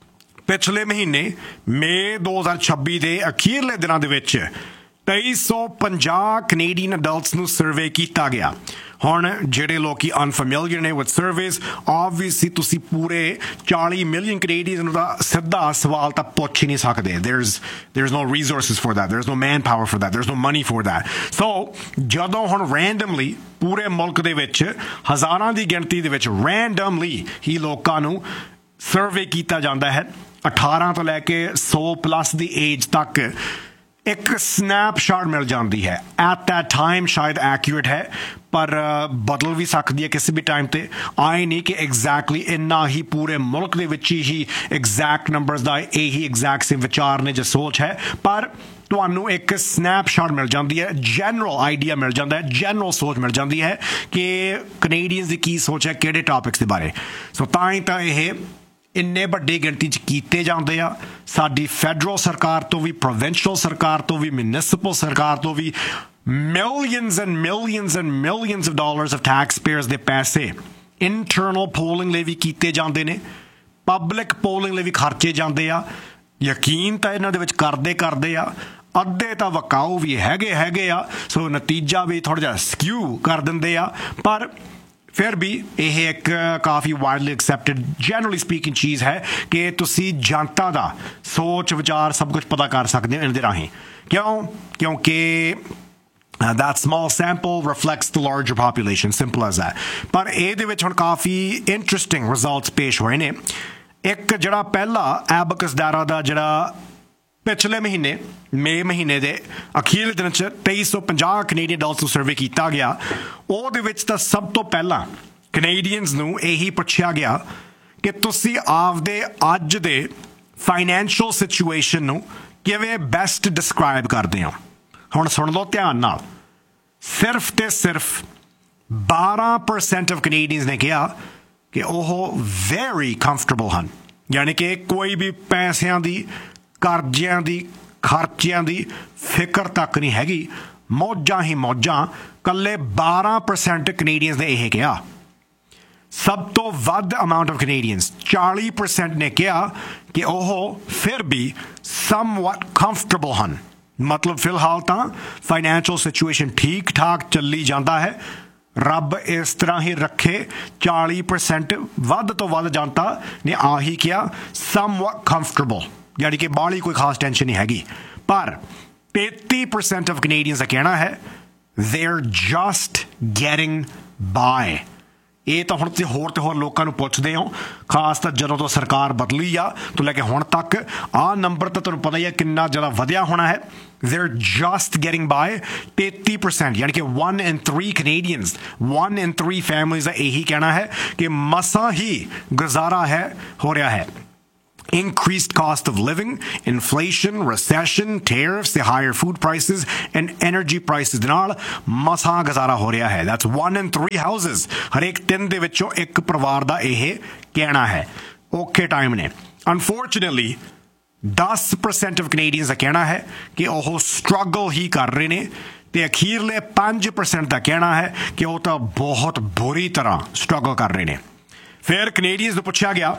ਪਿਛਲੇ ਮਹੀਨੇ ਮਈ ਦੋ ਹਜ਼ਾਰ ਛੱਬੀ ਦੇ ਅਖੀਰਲੇ ਦਿਨਾਂ ਦੇ ਵਿੱਚ ਤੇਈ ਸੌ ਪੰਜਾਹ ਕੈਨੇਡੀਅਨ ਅਡਲਟਸ ਨੂੰ ਸਰਵੇ ਕੀਤਾ ਗਿਆ। ਹੁਣ ਜਿਹੜੇ ਲੋਕੀ ਅਨਫੈਮਿਲੀਅਰ ਨੇ ਵਿਦ ਸਰਵੇਜ਼, ਆਬਵੀਅਸਲੀ ਤੁਸੀਂ ਪੂਰੇ ਚਾਲੀ ਮਿਲੀਅਨ ਕੈਨੇਡੀਅਨਸ ਨੂੰ ਤਾਂ ਸਿੱਧਾ ਸਵਾਲ ਤਾਂ ਪੁੱਛ ਹੀ ਨਹੀਂ ਸਕਦੇ। ਦੇਅਰਜ਼ ਦੇਅਰਜ਼ ਨੋ resources for that, ਦੇਅਰਜ਼ no man power for that, ਦੇਅਰਜ਼ no money for that. ਸੋ ਜਦੋਂ ਹੁਣ ਰੈਂਡਮਲੀ ਪੂਰੇ ਮੁਲਕ ਦੇ ਵਿੱਚ ਹਜ਼ਾਰਾਂ ਦੀ ਗਿਣਤੀ ਦੇ ਵਿੱਚ ਰੈਂਡਮਲੀ ਹੀ ਲੋਕਾਂ ਨੂੰ ਸਰਵੇ ਕੀਤਾ ਜਾਂਦਾ ਹੈ ਅਠਾਰਾਂ ਤੋਂ ਲੈ ਕੇ ਸੌ ਪਲੱਸ ਦੀ ਏਜ ਤੱਕ। ਇੱਕ ਸਨੈਪਸ਼ਾਟ ਮਿਲ ਜਾਂਦੀ ਹੈ ਐਟ ਦੈਟ ਟਾਈਮ, ਸ਼ਾਇਦ ਐਕੂਰੇਟ ਹੈ ਪਰ ਬਦਲ ਵੀ ਸਕਦੀ ਹੈ ਕਿਸੇ ਵੀ ਟਾਈਮ ਤੇ। ਆਏ ਨਹੀਂ ਕਿ ਐਗਜ਼ੈਕਟਲੀ ਇੰਨਾ ਹੀ ਪੂਰੇ ਮੁਲਕ ਦੇ ਵਿੱਚ ਹੀ ਐਗਜ਼ੈਕਟ ਨੰਬਰਸ ਦਾ ਇਹੀ ਐਗਜ਼ੈਕਟ ਸੇ ਵਿਚਾਰ ਨੇ ਜਾਂ ਸੋਚ ਹੈ, ਪਰ ਤੁਹਾਨੂੰ ਇੱਕ ਸਨੈਪਸ਼ਾਟ ਮਿਲ ਜਾਂਦੀ ਹੈ, ਜਨਰਲ ਆਈਡੀਆ ਮਿਲ ਜਾਂਦਾ ਹੈ, ਜਨਰਲ ਸੋਚ ਮਿਲ ਜਾਂਦੀ ਹੈ ਕਿ ਕੈਨੇਡੀਅਨਸ ਦੀ ਕੀ ਸੋਚ ਹੈ ਕਿਹੜੇ ਟੌਪਿਕਸ ਦੇ ਬਾਰੇ। ਸੋ ਤਾਂ ਹੀ ਤਾਂ ਇਹ ਇੰਨੇ ਵੱਡੀ ਗਿਣਤੀ 'ਚ ਕੀਤੇ ਜਾਂਦੇ ਆ। ਸਾਡੀ ਫੈਡਰਲ ਸਰਕਾਰ ਤੋਂ ਵੀ, ਪ੍ਰੋਵਿੰਸ਼ੀਅਲ ਸਰਕਾਰ ਤੋਂ ਵੀ, ਮਿਊਨਿਸਪਲ ਸਰਕਾਰ ਤੋਂ ਵੀ millions and millions and millions of dollars of tax pairs ਦੇ ਪੈਸੇ ਇੰਟਰਨਲ ਪੋਲਿੰਗ ਲਈ ਵੀ ਕੀਤੇ ਜਾਂਦੇ ਨੇ, ਪਬਲਿਕ ਪੋਲਿੰਗ ਲਈ ਵੀ ਖਰਚੇ ਜਾਂਦੇ ਆ। ਯਕੀਨ ਤਾਂ ਇਹਨਾਂ ਦੇ ਵਿੱਚ ਕਰਦੇ ਕਰਦੇ ਆ, ਅੱਧੇ ਤਾਂ ਵਕਾਊ ਵੀ ਹੈਗੇ ਹੈਗੇ ਆ, ਸੋ ਨਤੀਜਾ ਵੀ ਥੋੜ੍ਹਾ ਜਿਹਾ ਸਕਿਊ ਕਰ ਦਿੰਦੇ ਆ। ਪਰ ਫਿਰ ਵੀ ਇਹ ਇੱਕ ਕਾਫੀ ਵਾਈਡਲੀ ਐਕਸੈਪਟਡ ਜਨਰਲੀ ਸਪੀਕਿੰਗ ਚੀਜ਼ ਹੈ ਕਿ ਤੁਸੀਂ ਜਨਤਾ ਦਾ ਸੋਚ ਵਿਚਾਰ ਸਭ ਕੁਝ ਪਤਾ ਕਰ ਸਕਦੇ ਹੋ ਇਹਨਾਂ ਦੇ ਰਾਹੀਂ। ਕਿਉਂ? ਕਿਉਂਕਿ that small sample reflects the larger population, simple as that। ਪਰ ਇਹਦੇ ਵਿੱਚ ਹੁਣ ਕਾਫੀ ਇੰਟਰਸਟਿੰਗ ਰਿਜ਼ਲਟਸ ਪੇਸ਼ ਹੋਏ ਨੇ। ਇੱਕ ਜਿਹੜਾ ਪਹਿਲਾ ਐਬਕਸ ਡਾਟਾ ਦਾ ਜਿਹੜਾ ਪਿਛਲੇ ਮਹੀਨੇ ਮਈ ਮਹੀਨੇ ਦੇ ਅਖੀਰਲੇ ਦਿਨ 'ਚ ਤੇਈ ਸੌ ਪੰਜਾਹ ਕੈਨੇਡੀਅਨ ਅਡਲਟਸ ਨੂੰ ਸਰਵੇ ਕੀਤਾ ਗਿਆ, ਉਹਦੇ ਵਿੱਚ ਤਾਂ ਸਭ ਤੋਂ ਪਹਿਲਾਂ ਕੈਨੇਡੀਅਨਸ ਨੂੰ ਇਹੀ ਪੁੱਛਿਆ ਗਿਆ ਕਿ ਤੁਸੀਂ ਆਪਦੇ ਅੱਜ ਦੇ ਫਾਈਨੈਂਸ਼ੀਅਲ ਸਿਚੁਏਸ਼ਨ ਨੂੰ ਕਿਵੇਂ ਬੈਸਟ ਡਿਸਕ੍ਰਾਈਬ ਕਰਦੇ ਹੋ। ਹੁਣ ਸੁਣ ਲਓ ਧਿਆਨ ਨਾਲ, ਸਿਰਫ ਤੇ ਸਿਰਫ ਬਾਰਾਂ ਪਰਸੈਂਟ ਆਫ ਕੈਨੇਡੀਅਨਸ ਨੇ ਕਿਹਾ ਕਿ ਉਹ ਵੈਰੀ ਕੰਫਰਟੇਬਲ ਹਨ, ਯਾਨੀ ਕਿ ਕੋਈ ਵੀ ਪੈਸਿਆਂ ਦੀ, ਕਰਜ਼ਿਆਂ ਦੀ, ਖਰਚਿਆਂ ਦੀ ਫਿਕਰ ਤੱਕ ਨਹੀਂ ਹੈਗੀ, ਮੌਜਾਂ ਹੀ ਮੌਜਾਂ। ਕੱਲੇ ਬਾਰਾਂ ਪਰਸੈਂਟ ਕੈਨੇਡੀਅਨਸ ਨੇ ਇਹ ਕਿਹਾ। ਸਭ ਤੋਂ ਵੱਧ ਅਮਾਊਂਟ ਆਫ ਕੈਨੇਡੀਅਨਸ ਚਾਲੀ ਪਰਸੈਂਟ ਨੇ ਕਿਹਾ ਕਿ ਉਹ ਫਿਰ ਵੀ ਸਮਵਟ ਕੰਫਰਟੇਬਲ ਹਨ, ਮਤਲਬ ਫਿਲਹਾਲ ਤਾਂ ਫਾਈਨੈਂਸ਼ੀਅਲ ਸਿਚੁਏਸ਼ਨ ਠੀਕ ਠਾਕ ਚੱਲੀ ਜਾਂਦਾ ਹੈ, ਰੱਬ ਇਸ ਤਰ੍ਹਾਂ ਹੀ ਰੱਖੇ। ਚਾਲੀ ਪਰਸੈਂਟ ਵੱਧ ਤੋਂ ਵੱਧ ਜਨਤਾ ਨੇ ਆਹੀ ਕਿਹਾ, ਸਮਵਟ ਕੰਫਰਟੇਬਲ, ਯਾਨੀ ਕਿ ਬਾਹਲੀ ਕੋਈ ਖਾਸ ਟੈਨਸ਼ਨ ਨਹੀਂ ਹੈਗੀ। ਪਰ ਤੇਤੀ ਪਰਸੈਂਟ ਆਫ ਕੈਨੇਡੀਅਨਸ ਦਾ ਕਹਿਣਾ ਹੈ they are just getting by। ਇਹ ਤਾਂ ਹੁਣ ਤੁਸੀਂ ਹੋਰ ਤੇ ਹੋਰ ਲੋਕਾਂ ਨੂੰ ਪੁੱਛਦੇ ਹੋ, ਖਾਸ ਤਾਂ ਜਦੋਂ ਤੋਂ ਸਰਕਾਰ ਬਦਲੀ ਆ ਤੋਂ ਲੈ ਕੇ ਹੁਣ ਤੱਕ ਆਹ ਨੰਬਰ ਤਾਂ ਤੁਹਾਨੂੰ ਪਤਾ ਹੀ ਹੈ ਕਿੰਨਾ ਜ਼ਿਆਦਾ ਵਧਿਆ ਹੋਣਾ ਹੈ। They're just getting by thirty percent, यानी कि one in three Canadians, one in three families ਦਾ ਇਹੀ ਕਹਿਣਾ ਹੈ ਕਿ ਮਸਾਂ ਹੀ ਗੁਜ਼ਾਰਾ ਹੈ ਹੋ ਰਿਹਾ ਹੈ। Increased cost of living, inflation, recession, tariffs, the higher food prices and energy prices ਦੇ ਨਾਲ ਮਸਾਂ ਗੁਜ਼ਾਰਾ ਹੋ ਰਿਹਾ ਹੈ। That's one in three houses, ਹਰੇਕ ਤਿੰਨ ਦੇ ਵਿੱਚੋਂ ਇੱਕ ਪਰਿਵਾਰ ਦਾ ਇਹ ਕਹਿਣਾ ਹੈ। ਔਖੇ ਟਾਈਮ ਨੇ। Unfortunately, ten percent of Canadians ਦਾ ਕਹਿਣਾ ਹੈ ਕਿ ਉਹ ਸਟਰਗਲ ਹੀ ਕਰ ਰਹੇ ਨੇ ਤੇ ਅਖੀਰਲੇ five percent ਦਾ ਕਹਿਣਾ ਹੈ ਕਿ ਉਹ ਤਾਂ ਬਹੁਤ ਬੁਰੀ ਤਰ੍ਹਾਂ ਸਟਰਗਲ ਕਰ ਰਹੇ ਨੇ। ਫਿਰ ਕੈਨੇਡੀਅਨਸ ਨੂੰ ਪੁੱਛਿਆ ਗਿਆ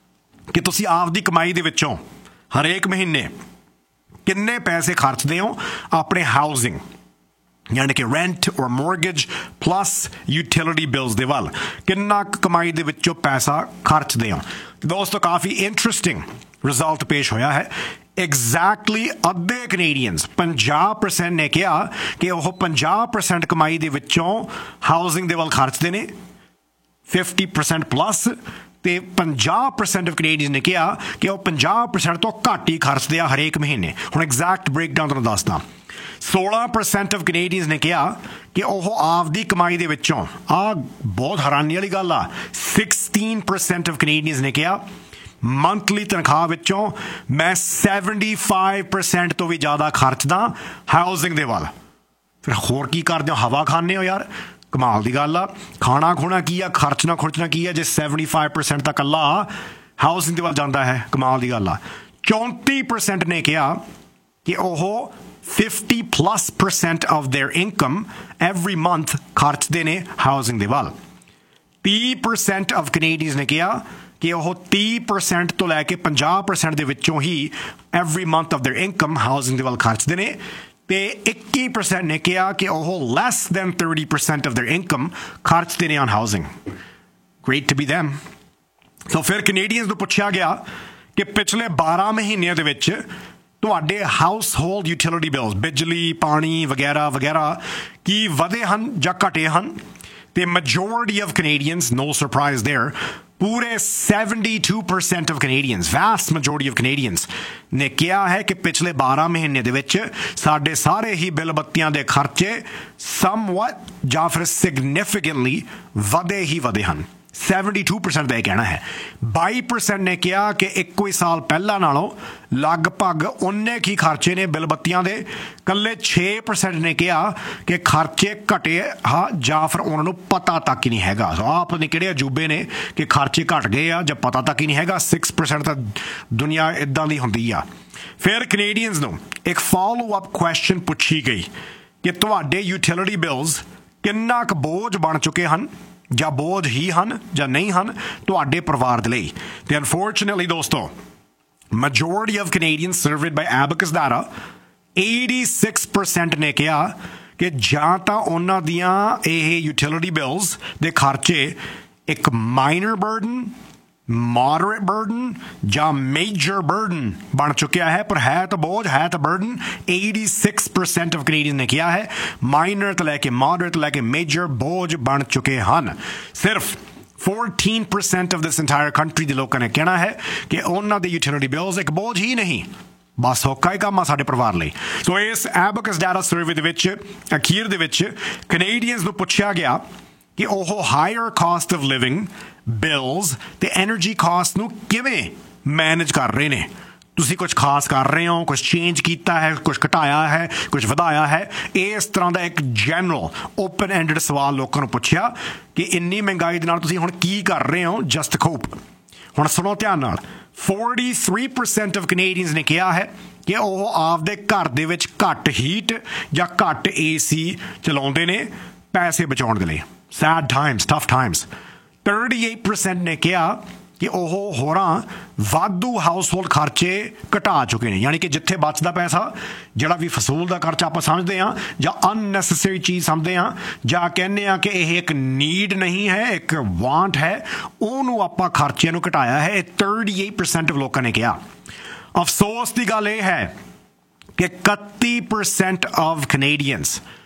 ਕਿ ਤੁਸੀਂ ਆਪਦੀ ਕਮਾਈ ਦੇ ਵਿੱਚੋਂ ਹਰੇਕ ਮਹੀਨੇ ਕਿੰਨੇ ਪੈਸੇ ਖਰਚਦੇ ਹੋ ਆਪਣੇ ਹਾਊਸਿੰਗ ਯਾਨੀ ਕਿ ਰੈਂਟ ਔਰ ਮੋਰਗੇਜ ਪਲੱਸ ਯੂਟਿਲਿਟੀ ਬਿਲਸ ਦੇ ਵੱਲ ਕਿੰਨਾ ਕਮਾਈ ਦੇ ਵਿੱਚੋਂ ਪੈਸਾ ਖਰਚਦੇ ਹੋ। ਦੋਸਤੋ ਕਾਫੀ ਇੰਟਰਸਟਿੰਗ ਰਿਜ਼ਲਟ ਪੇਸ਼ ਹੋਇਆ ਹੈ। ਐਗਜ਼ੈਕਟਲੀ ਅੱਧੇ ਕੈਨੇਡੀਅਨਸ fifty percent ਨੇ ਕਿਹਾ ਕਿ ਉਹ fifty percent ਕਮਾਈ ਦੇ ਵਿੱਚੋਂ ਹਾਊਸਿੰਗ ਦੇ ਵੱਲ ਖਰਚਦੇ ਨੇ fifty percent ਪਲੱਸ ਤੇ fifty percent ਆਫ ਕੈਨੇਡੀਅਨਸ ਨੇ ਕਿਹਾ ਕਿ ਉਹ fifty percent ਤੋਂ ਘੱਟ ਹੀ ਖਰਚਦੇ ਆ ਹਰੇਕ ਮਹੀਨੇ। ਹੁਣ ਐਗਜ਼ੈਕਟ ਬ੍ਰੇਕਡਾਊਨ ਤੁਹਾਨੂੰ ਦੱਸਦਾ। sixteen percent ਆਫ ਕੈਨੇਡੀਅਨਸ ਨੇ ਕਿਹਾ ਕਿ ਉਹ ਆਪਦੀ ਕਮਾਈ ਦੇ ਵਿੱਚੋਂ ਆ ਬਹੁਤ ਹੈਰਾਨੀ ਵਾਲੀ ਗੱਲ ਆ sixteen percent ਆਫ ਕੈਨੇਡੀਅਨਸ ਨੇ ਕਿਹਾ ਮੰਥਲੀ ਤਨਖਾਹ ਵਿੱਚੋਂ ਮੈਂ seventy-five percent ਤੋਂ ਵੀ ਜ਼ਿਆਦਾ ਖਰਚਦਾ ਹਾਊਸਿੰਗ ਦੇ ਵੱਲ। ਫਿਰ ਹੋਰ ਕੀ ਕਰਦੇ ਹੋ? ਹਵਾ ਖਾਂਦੇ ਹੋ ਯਾਰ, ਕਮਾਲ ਦੀ ਗੱਲ ਆ। ਖਾਣਾ ਖੋਣਾ ਕੀ ਆ, ਖਰਚਣਾ ਖੁਰਚਣਾ ਕੀ ਆ ਜੇ seventy-five percent ਤਾਂ ਇਕੱਲਾ ਹਾਊਸਿੰਗ ਦੇ ਵੱਲ ਜਾਂਦਾ ਹੈ। ਕਮਾਲ ਦੀ ਗੱਲ ਆ। ਚੌਂਤੀ percent ਨੇ ਕਿਹਾ ਕਿ ਉਹ fifty plus percent of their income every month ਖਰਚਦੇ ਨੇ ਹਾਊਸਿੰਗ ਦੇ ਵੱਲ। thirty percent of Canadians ਨੇ ਕਿਹਾ ਕਿ ਉਹ thirty percent ਤੋਂ ਲੈ ਕੇ fifty percent ਦੇ ਵਿੱਚੋਂ ਹੀ every month of their income housing ਦੇ ਵੱਲ ਖਰਚਦੇ ਨੇ ਤੇ twenty percent ਨੇ ਕਿਹਾ ਕਿ ਉਹ less than thirty percent of their income ਖਰਚਦੇ ਨੇ on housing. Great to be them. So ਫਿਰ ਕੈਨੇਡੀਅਨਸ ਨੂੰ ਪੁੱਛਿਆ ਗਿਆ ਕਿ ਪਿਛਲੇ twelve ਮਹੀਨਿਆਂ ਦੇ ਵਿੱਚ ਤੁਹਾਡੇ ਹਾਊਸ ਹੋਲਡ ਯੂਟਿਲਿਟੀ ਬਿਲਸ ਬਿਜਲੀ ਪਾਣੀ ਵਗੈਰਾ ਵਗੈਰਾ ਕੀ ਵਧੇ ਹਨ ਜਾਂ ਘਟੇ ਹਨ ਤੇ majority of Canadians no surprise there ਪੂਰੇ seventy-two percent of Canadians West majority of Canadians ਨੇ ਕਿਹਾ ਹੈ ਕਿ ਪਿਛਲੇ twelve ਮਹੀਨੇ ਦੇ ਵਿੱਚ ਸਾਡੇ ਸਾਰੇ ਹੀ ਬਿੱਲ ਬੱਤੀਆਂ ਦੇ ਖਰਚੇ somewhat ਜਾਂ ਫਿਰ significantly ਵਧੇ ਹੀ ਵਧੇ ਹਨ। seventy-two percent ਦਾ ਇਹ ਕਹਿਣਾ ਹੈ। twenty percent ਨੇ ਕਿਹਾ ਕਿ ਇੱਕੋ ਹੀ ਸਾਲ ਪਹਿਲਾਂ ਨਾਲੋਂ ਲਗਭਗ ਉਨੇ ਹੀ ਖਰਚੇ ਨੇ ਬਿੱਲ ਬੱਤੀਆਂ ਦੇ। ਇਕੱਲੇ six percent ਨੇ ਕਿਹਾ ਕਿ ਖਰਚੇ ਘਟੇ ਹਾਂ ਜਾਂ ਫਿਰ ਉਹਨਾਂ ਨੂੰ ਪਤਾ ਤੱਕ ਹੀ ਨਹੀਂ ਹੈਗਾ। ਸੋ ਆਪ ਨੇ ਕਿਹੜੇ ਅਜੂਬੇ ਨੇ ਕਿ ਖਰਚੇ ਘਟ ਗਏ ਆ ਜਾਂ ਪਤਾ ਤੱਕ ਹੀ ਨਹੀਂ ਹੈਗਾ। six percent ਤਾਂ ਦੁਨੀਆ ਇੱਦਾਂ ਦੀ ਹੁੰਦੀ ਆ। ਫਿਰ ਕੈਨੇਡੀਅਨਸ ਨੂੰ ਇੱਕ ਫਾਲੋ ਅਪ ਕੁਐਸਚਨ ਪੁੱਛੀ ਗਈ ਕਿ ਤੁਹਾਡੇ ਯੂਟਿਲਿਟੀ ਬਿਲਸ ਕਿੰਨਾ ਕੁ ਬੋਝ ਬਣ ਚੁੱਕੇ ਹਨ ਜਾਂ ਬੋਝ ਹੀ ਹਨ ਜਾਂ ਨਹੀਂ ਹਨ ਤੁਹਾਡੇ ਪਰਿਵਾਰ ਦੇ ਲਈ। ਤੇ ਅਨਫੋਰਚੂਨੇਟਲੀ ਦੋਸਤੋ majority of Canadians ਸਰਵੇਡ by ਐਬਕਸ data eighty-six percent ਨੇ ਕਿਹਾ ਕਿ ਜਾਂ ਤਾਂ ਉਹਨਾਂ ਦੀਆਂ ਇਹ ਯੂਟਿਲਿਟੀ ਬਿਲਸ ਦੇ ਖਰਚੇ ਇੱਕ ਮਾਈਨਰ ਬਰਡਨ moderate burden ਜਾਂ major burden ਬਣ ਚੁੱਕਿਆ ਹੈ ਪਰ ਹੈ ਤਾਂ ਬੋਝ ਹੈ ਤਾਂ burden। eighty-six percent of Canadian ਨੇ ਕਿਹਾ ਹੈ ਮਾਈਨਰ ਤੋਂ ਲੈ ਕੇ moderate ਤੋਂ ਲੈ ਕੇ major ਬੋਝ ਬਣ ਚੁੱਕੇ ਹਨ। ਸਿਰਫ fourteen percent of this entire country ਦੇ ਲੋਕਾਂ ਨੇ ਕਹਿਣਾ ਹੈ ਕਿ ਉਹਨਾਂ ਦੇ ਯੂਟਿਲਿਟੀ ਬਿਲਸ ਇੱਕ ਬੋਝ ਹੀ ਨਹੀਂ ਬਸ ਔਖਾ ਹੀ ਕੰਮ ਆ ਸਾਡੇ ਪਰਿਵਾਰ ਲਈ। ਸੋ ਇਸ ਐਬਕਸ ਡਾਟਾ ਸਰਵੇ ਦੇ ਵਿੱਚ ਅਖੀਰ ਦੇ ਵਿੱਚ ਕੈਨੇਡੀਅਨਸ ਨੂੰ ਪੁੱਛਿਆ ਗਿਆ ਕਿ ਉਹ hire caste of living bills ਤੇ ਐਨਰਜੀ ਕਾਸਟ ਨੂੰ ਕਿਵੇਂ ਮੈਨੇਜ ਕਰ ਰਹੇ ਨੇ। ਤੁਸੀਂ ਕੁਝ ਖਾਸ ਕਰ ਰਹੇ ਹੋ, ਕੁਝ ਚੇਂਜ ਕੀਤਾ ਹੈ, ਕੁਝ ਘਟਾਇਆ ਹੈ, ਕੁਝ ਵਧਾਇਆ ਹੈ। ਇਸ ਤਰ੍ਹਾਂ ਦਾ ਇੱਕ ਜਨਰਲ ਓਪਨ ਐਂਡਡ ਸਵਾਲ ਲੋਕਾਂ ਨੂੰ ਪੁੱਛਿਆ ਕਿ ਇੰਨੀ ਮਹਿੰਗਾਈ ਦੇ ਨਾਲ ਤੁਸੀਂ ਹੁਣ ਕੀ ਕਰ ਰਹੇ ਹੋ ਜਸਟ ਕੋਪ। ਹੁਣ ਸੁਣੋ ਧਿਆਨ ਨਾਲ। forty-three percent ਆਫ ਕੈਨੇਡੀਅਨਸ ਨੇ ਕਿਹਾ ਹੈ ਕਿ ਉਹ ਆਪਦੇ ਘਰ ਦੇ ਵਿੱਚ ਘੱਟ ਹੀਟ ਜਾਂ ਘੱਟ ਏ ਸੀ ਚਲਾਉਂਦੇ ਨੇ ਪੈਸੇ ਬਚਾਉਣ ਦੇ ਲਈ। Sad Times, tough Times. thirty-eight percent ਨੇ ਕਿਹਾ ਕਿ ਉਹ ਹੋਰਾਂ ਵਾਧੂ ਹਾਊਸ ਹੋਲਡ ਖਰਚੇ ਘਟਾ ਚੁੱਕੇ ਨੇ ਯਾਨੀ ਕਿ ਜਿੱਥੇ ਬਚਦਾ ਪੈਸਾ ਜਿਹੜਾ ਵੀ ਫਜ਼ੂਲ ਦਾ ਖਰਚਾ ਆਪਾਂ ਸਮਝਦੇ ਹਾਂ ਜਾਂ ਅਨਨੈਸੈਸਰੀ ਚੀਜ਼ ਸਮਝਦੇ ਹਾਂ ਜਾਂ ਕਹਿੰਦੇ ਹਾਂ ਕਿ ਇਹ ਇੱਕ ਨੀਡ ਨਹੀਂ ਹੈ ਇੱਕ ਵਾਂਟ ਹੈ ਉਹਨੂੰ ਆਪਾਂ ਖਰਚਿਆਂ ਨੂੰ ਘਟਾਇਆ ਹੈ। ਇਹ thirty-eight percent ਲੋਕਾਂ ਨੇ ਕਿਹਾ। ਅਫਸੋਸ ਦੀ ਗੱਲ ਇਹ ਹੈ ਕਿ thirty percent of Canadians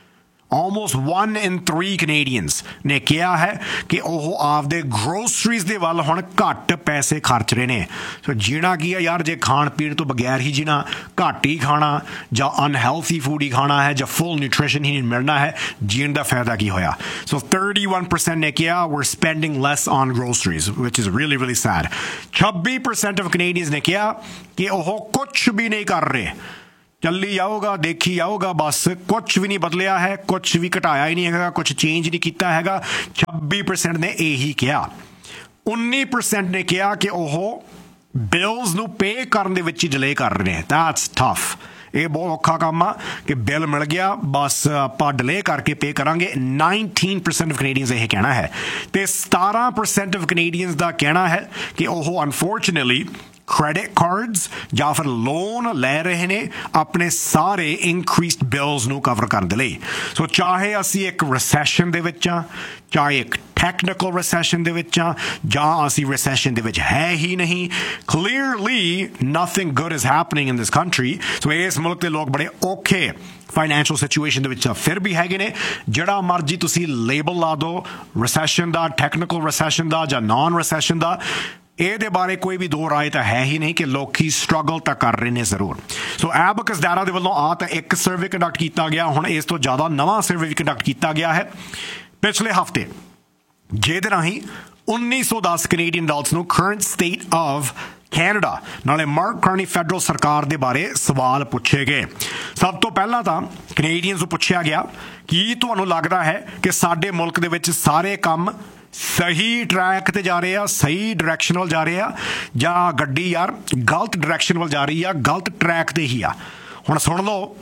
almost one in three Canadians ਨੇ ਕਿਹਾ ਹੈ ਕਿ ਉਹ ਆਪਦੇ ਗਰੋਸਰੀਜ਼ ਦੇ ਵੱਲ ਹੁਣ ਘੱਟ ਪੈਸੇ ਖਰਚ ਰਹੇ ਨੇ। ਸੋ ਜੀਣਾ ਕੀ ਹੈ ਯਾਰ, ਜੇ ਖਾਣ ਪੀਣ ਤੋਂ ਬਗੈਰ ਹੀ ਜੀਣਾ, ਘੱਟ ਹੀ ਖਾਣਾ ਜਾਂ ਅਨਹੈਲਥੀ ਫੂਡ ਹੀ ਖਾਣਾ ਹੈ ਜਾਂ ਫੁੱਲ ਨਿਊਟ੍ਰੀਸ਼ਨ ਹੀ ਨਹੀਂ ਮਿਲਣਾ ਹੈ, ਜੀਣ ਦਾ ਫਾਇਦਾ ਕੀ ਹੋਇਆ। ਸੋ thirty-one percent ਨੇ ਕਿਹਾ we're spending less on groceries, which is really really sad। twenty-six percent of Canadians ਨੇ ਕਿਹਾ ਕਿ ਉਹ ਕੁਛ ਵੀ ਨਹੀਂ ਕਰ ਰਹੇ, ਚੱਲੀ ਜਾਊਗਾ, ਦੇਖੀ ਜਾਊਗਾ, ਬਸ ਕੁਛ ਵੀ ਨਹੀਂ ਬਦਲਿਆ ਹੈ, ਕੁਛ ਵੀ ਘਟਾਇਆ ਹੀ ਨਹੀਂ ਹੈਗਾ, ਕੁਛ ਚੇਂਜ ਨਹੀਂ ਕੀਤਾ ਹੈਗਾ। ਛੱਬੀ ਪਰਸੈਂਟ ਨੇ ਇਹੀ ਕਿਹਾ। ਉੱਨੀ ਪਰਸੈਂਟ ਨੇ ਕਿਹਾ ਕਿ ਉਹ ਬਿਲਸ ਨੂੰ ਪੇ ਕਰਨ ਦੇ ਵਿੱਚ ਹੀ ਡਿਲੇ ਕਰ ਰਹੇ ਨੇ। That's tough. ਇਹ ਬਹੁਤ ਔਖਾ ਕੰਮ ਆ ਕਿ ਬਿੱਲ ਮਿਲ ਗਿਆ, ਬਸ ਆਪਾਂ ਡਿਲੇ ਕਰਕੇ ਪੇ ਕਰਾਂਗੇ। nineteen percent ਆਫ ਕੈਨੇਡੀਅਨਸ ਇਹ ਕਹਿਣਾ ਹੈ ਤੇ ਸਤਾਰਾਂ percent ਆਫ ਕੈਨੇਡੀਅਨਸ ਦਾ ਕਹਿਣਾ ਹੈ ਕਿ ਉਹ ਅਨਫੋਰਚੂਨੇਟਲੀ credit cards ਜਾਂ ਫਿਰ ਲੋਨ ਲੈ ਰਹੇ ਨੇ ਆਪਣੇ ਸਾਰੇ ਇਨਕਰੀਸਡ ਬਿਲਸ ਨੂੰ ਕਵਰ ਕਰਨ ਦੇ ਲਈ। ਸੋ ਚਾਹੇ ਅਸੀਂ ਇੱਕ ਰਿਸੈਸ਼ਨ ਦੇ ਵਿੱਚ ਆ, ਚਾਹੇ ਇੱਕ ਟੈਕਨੀਕਲ ਰਿਸੈਸ਼ਨ ਦੇ ਵਿੱਚ ਆ, ਜਾਂ ਅਸੀਂ ਰਿਸੈਸ਼ਨ ਦੇ ਵਿੱਚ ਹੈ ਹੀ ਨਹੀਂ, clearly nothing good is happening in this country. ਸੋ ਇਸ ਮੁਲਕ ਦੇ ਲੋਕ ਬੜੇ ਔਖੇ ਫਾਈਨੈਂਸ਼ੀਅਲ ਸਿਚੁਏਸ਼ਨ ਦੇ ਵਿੱਚ ਫਿਰ ਵੀ ਹੈਗੇ ਨੇ। ਜਿਹੜਾ ਮਰਜ਼ੀ ਤੁਸੀਂ ਲੇਬਲ ਲਾ ਦਿਓ, ਰਿਸੈਸ਼ਨ ਦਾ, ਟੈਕਨੀਕਲ ਰਿਸੈਸ਼ਨ ਦਾ ਜਾਂ ਨਾਨ ਰਿਸੈਸ਼ਨ ਦਾ, ਇਹਦੇ ਬਾਰੇ ਕੋਈ ਵੀ ਦੋ ਰਾਏ ਤਾਂ ਹੈ ਹੀ ਨਹੀਂ ਕਿ ਲੋਕੀ ਸਟਰਗਲ ਤਾਂ ਕਰ ਰਹੇ ਨੇ ਜ਼ਰੂਰ। ਸੋ ਐਬਕਸ ਡਾਟਾ ਦੇ ਵੱਲੋਂ ਆ ਤਾਂ ਇੱਕ ਸਰਵੇ ਕੰਡਕਟ ਕੀਤਾ ਗਿਆ, ਹੁਣ ਇਸ ਤੋਂ ਜ਼ਿਆਦਾ ਨਵਾਂ ਸਰਵੇ ਵੀ ਕੰਡਕਟ ਕੀਤਾ ਗਿਆ ਹੈ ਪਿਛਲੇ ਹਫ਼ਤੇ, ਜਿਹਦੇ ਰਾਹੀਂ ਉੱਨੀ ਸੌ ਦਸ ਕੈਨੇਡੀਅਨ ਅਡਲਟਸ ਨੂੰ ਕਰੰਟ ਸਟੇਟ ਆਫ ਕੈਨੇਡਾ ਨਾਲੇ ਮਾਰਕ ਕਾਰਨੀ ਫੈਡਰਲ ਸਰਕਾਰ ਦੇ ਬਾਰੇ ਸਵਾਲ ਪੁੱਛੇ ਗਏ। ਸਭ ਤੋਂ ਪਹਿਲਾਂ ਤਾਂ ਕੈਨੇਡੀਅਨਸ ਨੂੰ ਪੁੱਛਿਆ ਗਿਆ ਕੀ ਤੁਹਾਨੂੰ ਲੱਗਦਾ ਹੈ ਕਿ ਸਾਡੇ ਮੁਲਕ ਦੇ ਵਿੱਚ ਸਾਰੇ ਕੰਮ ਸਹੀ ਟਰੈਕ ਤੇ ਜਾ ਰਹੇ ਆ, ਸਹੀ ਡਾਇਰੈਕਸ਼ਨ ਵੱਲ ਜਾ ਰਹੇ ਆ, ਜਾਂ ਗੱਡੀ ਯਾਰ ਗਲਤ ਡਾਇਰੈਕਸ਼ਨ ਵੱਲ ਜਾ ਰਹੀ ਆ, ਗਲਤ ਟਰੈਕ ਤੇ ਹੀ ਆ। ਹੁਣ ਸੁਣ ਲਓ,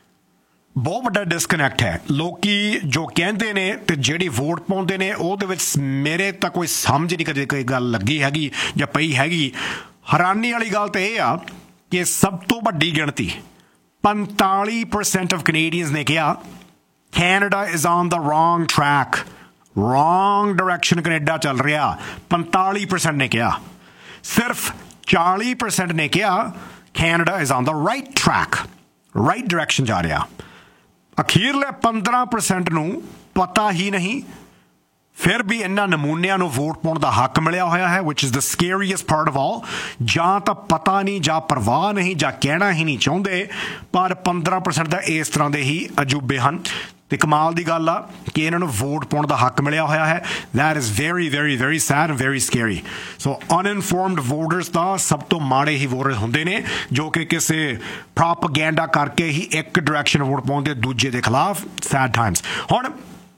ਬਹੁਤ ਵੱਡਾ ਡਿਸਕਨੈਕਟ ਹੈ। ਲੋਕੀ ਜੋ ਕਹਿੰਦੇ ਨੇ ਤੇ ਜਿਹੜੀ ਵੋਟ ਪਾਉਂਦੇ ਨੇ ਉਹਦੇ ਵਿੱਚ ਮੇਰੇ ਤਾਂ ਕੋਈ ਸਮਝ ਨਹੀਂ ਕਦੇ ਕੋਈ ਗੱਲ ਲੱਗੀ ਹੈਗੀ ਜਾਂ ਪਈ ਹੈਗੀ। ਹੈਰਾਨੀ ਵਾਲੀ ਗੱਲ ਤਾਂ ਇਹ ਆ ਕਿ ਸਭ ਤੋਂ ਵੱਡੀ ਗਿਣਤੀ ਪੰਤਾਲੀ ਪਰਸੈਂਟ ਆਫ ਕੈਨੇਡੀਅਨਸ ਨੇ ਕਿਹਾ Canada is on the wrong track, wrong direction Canada ਚੱਲ ਰਿਹਾ। ਪੰਤਾਲੀ ਪਰਸੈਂਟ ਨੇ ਕਿਹਾ। ਸਿਰਫ ਚਾਲੀ ਪਰਸੈਂਟ ਨੇ ਕਿਹਾ Canada is on the right track, right direction ਜਾ ਰਿਹਾ। ਅਖੀਰਲੇ ਪੰਦਰਾਂ ਪਰਸੈਂਟ ਨੂੰ ਪਤਾ ਹੀ ਨਹੀਂ, ਫਿਰ ਵੀ ਇਹਨਾਂ ਨਮੂਨਿਆਂ ਨੂੰ ਵੋਟ ਪਾਉਣ ਦਾ ਹੱਕ ਮਿਲਿਆ ਹੋਇਆ ਹੈ, ਵਿਚ is the ਸਕੇਰੀਐਸਟ part of all. ਜਾਂ ਤਾਂ ਪਤਾ ਨਹੀਂ, ਜਾਂ ਪਰਵਾਹ ਨਹੀਂ, ਜਾਂ ਕਹਿਣਾ ਹੀ ਨਹੀਂ ਚਾਹੁੰਦੇ, ਪਰ ਪੰਦਰਾਂ ਪਰਸੈਂਟ ਦਾ ਇਸ ਤਰ੍ਹਾਂ ਦੇ ਹੀ ਅਜੂਬੇ ਹਨ। ਤੇ ਕਮਾਲ ਦੀ ਗੱਲ ਆ ਕਿ ਇਹਨਾਂ ਨੂੰ ਵੋਟ ਪਾਉਣ ਦਾ ਹੱਕ ਮਿਲਿਆ ਹੋਇਆ ਹੈ। That is very very very sad and very ਸਕੇਰੀ। So ਅਨਇਨਫੋਰਮਡ voters ਤਾਂ ਸਭ ਤੋਂ ਮਾੜੇ ਹੀ ਵੋਟਰ ਹੁੰਦੇ ਨੇ, ਜੋ ਕਿ ਕਿਸੇ ਪ੍ਰੋਪਗੈਂਡਾ ਕਰਕੇ ਹੀ ਇੱਕ ਡਾਇਰੈਕਸ਼ਨ ਵੋਟ ਪਾਉਂਦੇ ਦੂਜੇ ਦੇ ਖਿਲਾਫ। Sad Times. ਹੁਣ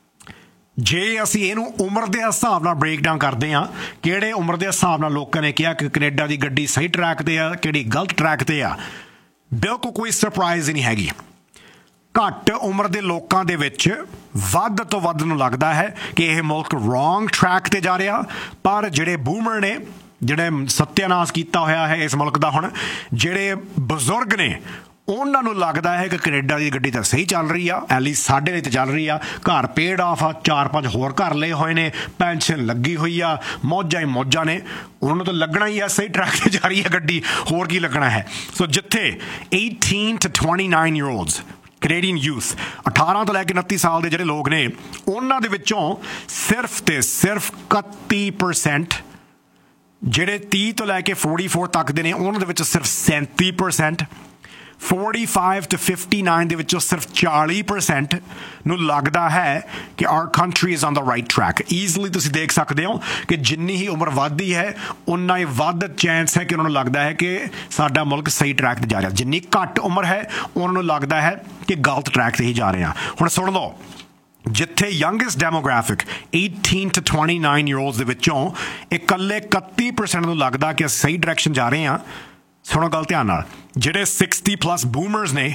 ਜੇ ਅਸੀਂ ਇਹਨੂੰ ਉਮਰ ਦੇ ਹਿਸਾਬ ਨਾਲ ਬ੍ਰੇਕ ਡਾਊਨ ਕਰਦੇ ਹਾਂ, ਕਿਹੜੇ ਉਮਰ ਦੇ ਹਿਸਾਬ ਨਾਲ ਲੋਕਾਂ ਨੇ ਕਿਹਾ ਕਿ ਕੈਨੇਡਾ ਦੀ ਗੱਡੀ ਸਹੀ ਟਰੈਕ ਤੇ ਆ, ਕਿਹੜੀ ਗਲਤ ਟਰੈਕ ਤੇ ਆ, ਬਿਲਕੁਲ ਕੋਈ ਸਰਪ੍ਰਾਈਜ਼ ਨਹੀਂ ਹੈਗੀ। ਘੱਟ ਉਮਰ ਦੇ ਲੋਕਾਂ ਦੇ ਵਿੱਚ ਵੱਧ ਤੋਂ ਵੱਧ ਨੂੰ ਲੱਗਦਾ ਹੈ ਕਿ ਇਹ ਮੁਲਕ ਰੋਂਗ ਟਰੈਕ ਤੇ ਜਾ ਰਿਹਾ, ਪਰ ਜਿਹੜੇ ਬੂਮਰ ਨੇ, ਜਿਹੜੇ ਸੱਤਿਆਨਾਸ਼ ਕੀਤਾ ਹੋਇਆ ਹੈ ਇਸ ਮੁਲਕ ਦਾ, ਹੁਣ ਜਿਹੜੇ ਬਜ਼ੁਰਗ ਨੇ, ਉਹਨਾਂ ਨੂੰ ਲੱਗਦਾ ਹੈ ਕਿ ਕੈਨੇਡਾ ਦੀ ਗੱਡੀ ਤਾਂ ਸਹੀ ਚੱਲ ਰਹੀ ਆ, ਐਟਲੀਸਟ ਸਾਡੇ ਲਈ ਤਾਂ ਚੱਲ ਰਹੀ ਆ। ਘਰ ਪੇਡ ਆਫ ਆ, ਚਾਰ ਪੰਜ ਹੋਰ ਘਰ ਲਏ ਹੋਏ ਨੇ, ਪੈਨਸ਼ਨ ਲੱਗੀ ਹੋਈ ਆ, ਮੌਜਾਂ ਹੀ ਮੌਜਾਂ ਨੇ। ਉਹਨਾਂ ਨੂੰ ਤਾਂ ਲੱਗਣਾ ਹੀ ਆ ਸਹੀ ਟਰੈਕ ਤੇ ਜਾ ਰਹੀ ਹੈ ਗੱਡੀ, ਹੋਰ ਕੀ ਲੱਗਣਾ ਹੈ। ਸੋ ਜਿੱਥੇ eighteen to twenty-nine year olds Canadian youth, ਅਠਾਰਾਂ ਤੋਂ ਲੈ ਕੇ ਉਨੱਤੀ ਸਾਲ ਦੇ ਜਿਹੜੇ ਲੋਕ ਨੇ, ਉਹਨਾਂ ਦੇ ਵਿੱਚੋਂ ਸਿਰਫ ਤੇ ਸਿਰਫ ਇਕੱਤੀ ਪਰਸੈਂਟ, ਜਿਹੜੇ ਤੀਹ ਤੋਂ ਲੈ ਕੇ forty-four ਤੱਕ ਦੇ ਨੇ, ਉਹਨਾਂ ਦੇ ਵਿੱਚ ਸਿਰਫ ਸੈਂਤੀ ਪਰਸੈਂਟ, forty-five to fifty-nine ਦੇ ਵਿੱਚੋਂ ਸਿਰਫ ਚਾਲੀ ਪਰਸੈਂਟ ਨੂੰ ਲੱਗਦਾ ਹੈ ਕਿ R country is on the right track. Easily ਤੁਸੀਂ ਦੇਖ ਸਕਦੇ ਹੋ ਕਿ ਜਿੰਨੀ ਹੀ ਉਮਰ ਵੱਧਦੀ ਹੈ, ਉਨਾ ਹੀ ਵੱਧ ਚਾਂਸ ਹੈ ਕਿ ਉਹਨਾਂ ਨੂੰ ਲੱਗਦਾ ਹੈ ਕਿ ਸਾਡਾ ਮੁਲਕ ਸਹੀ ਟਰੈਕ ਤੇ ਜਾ ਰਿਹਾ। ਜਿੰਨੀ ਘੱਟ ਉਮਰ ਹੈ, ਉਹਨਾਂ ਨੂੰ ਲੱਗਦਾ ਹੈ ਕਿ ਗਲਤ ਟਰੈਕ ਤੇ ਹੀ ਜਾ ਰਹੇ ਹਾਂ। ਹੁਣ ਸੁਣ ਲਓ, ਜਿੱਥੇ youngest demographic eighteen to twenty-nine year olds ਦੇ ਵਿੱਚੋਂ ਇਕੱਲੇ ਇਕੱਤੀ ਪਰਸੈਂਟ ਨੂੰ ਲੱਗਦਾ ਕਿ ਅਸੀਂ ਸਹੀ ਡਾਇਰੈਕਸ਼ਨ ਜਾ ਰਹੇ ਹਾਂ। ਸੁਣੋ ਗੱਲ ਧਿਆਨ ਨਾਲ, ਜਿਹੜੇ sixty plus ਬੂਮਰਸ ਨੇ,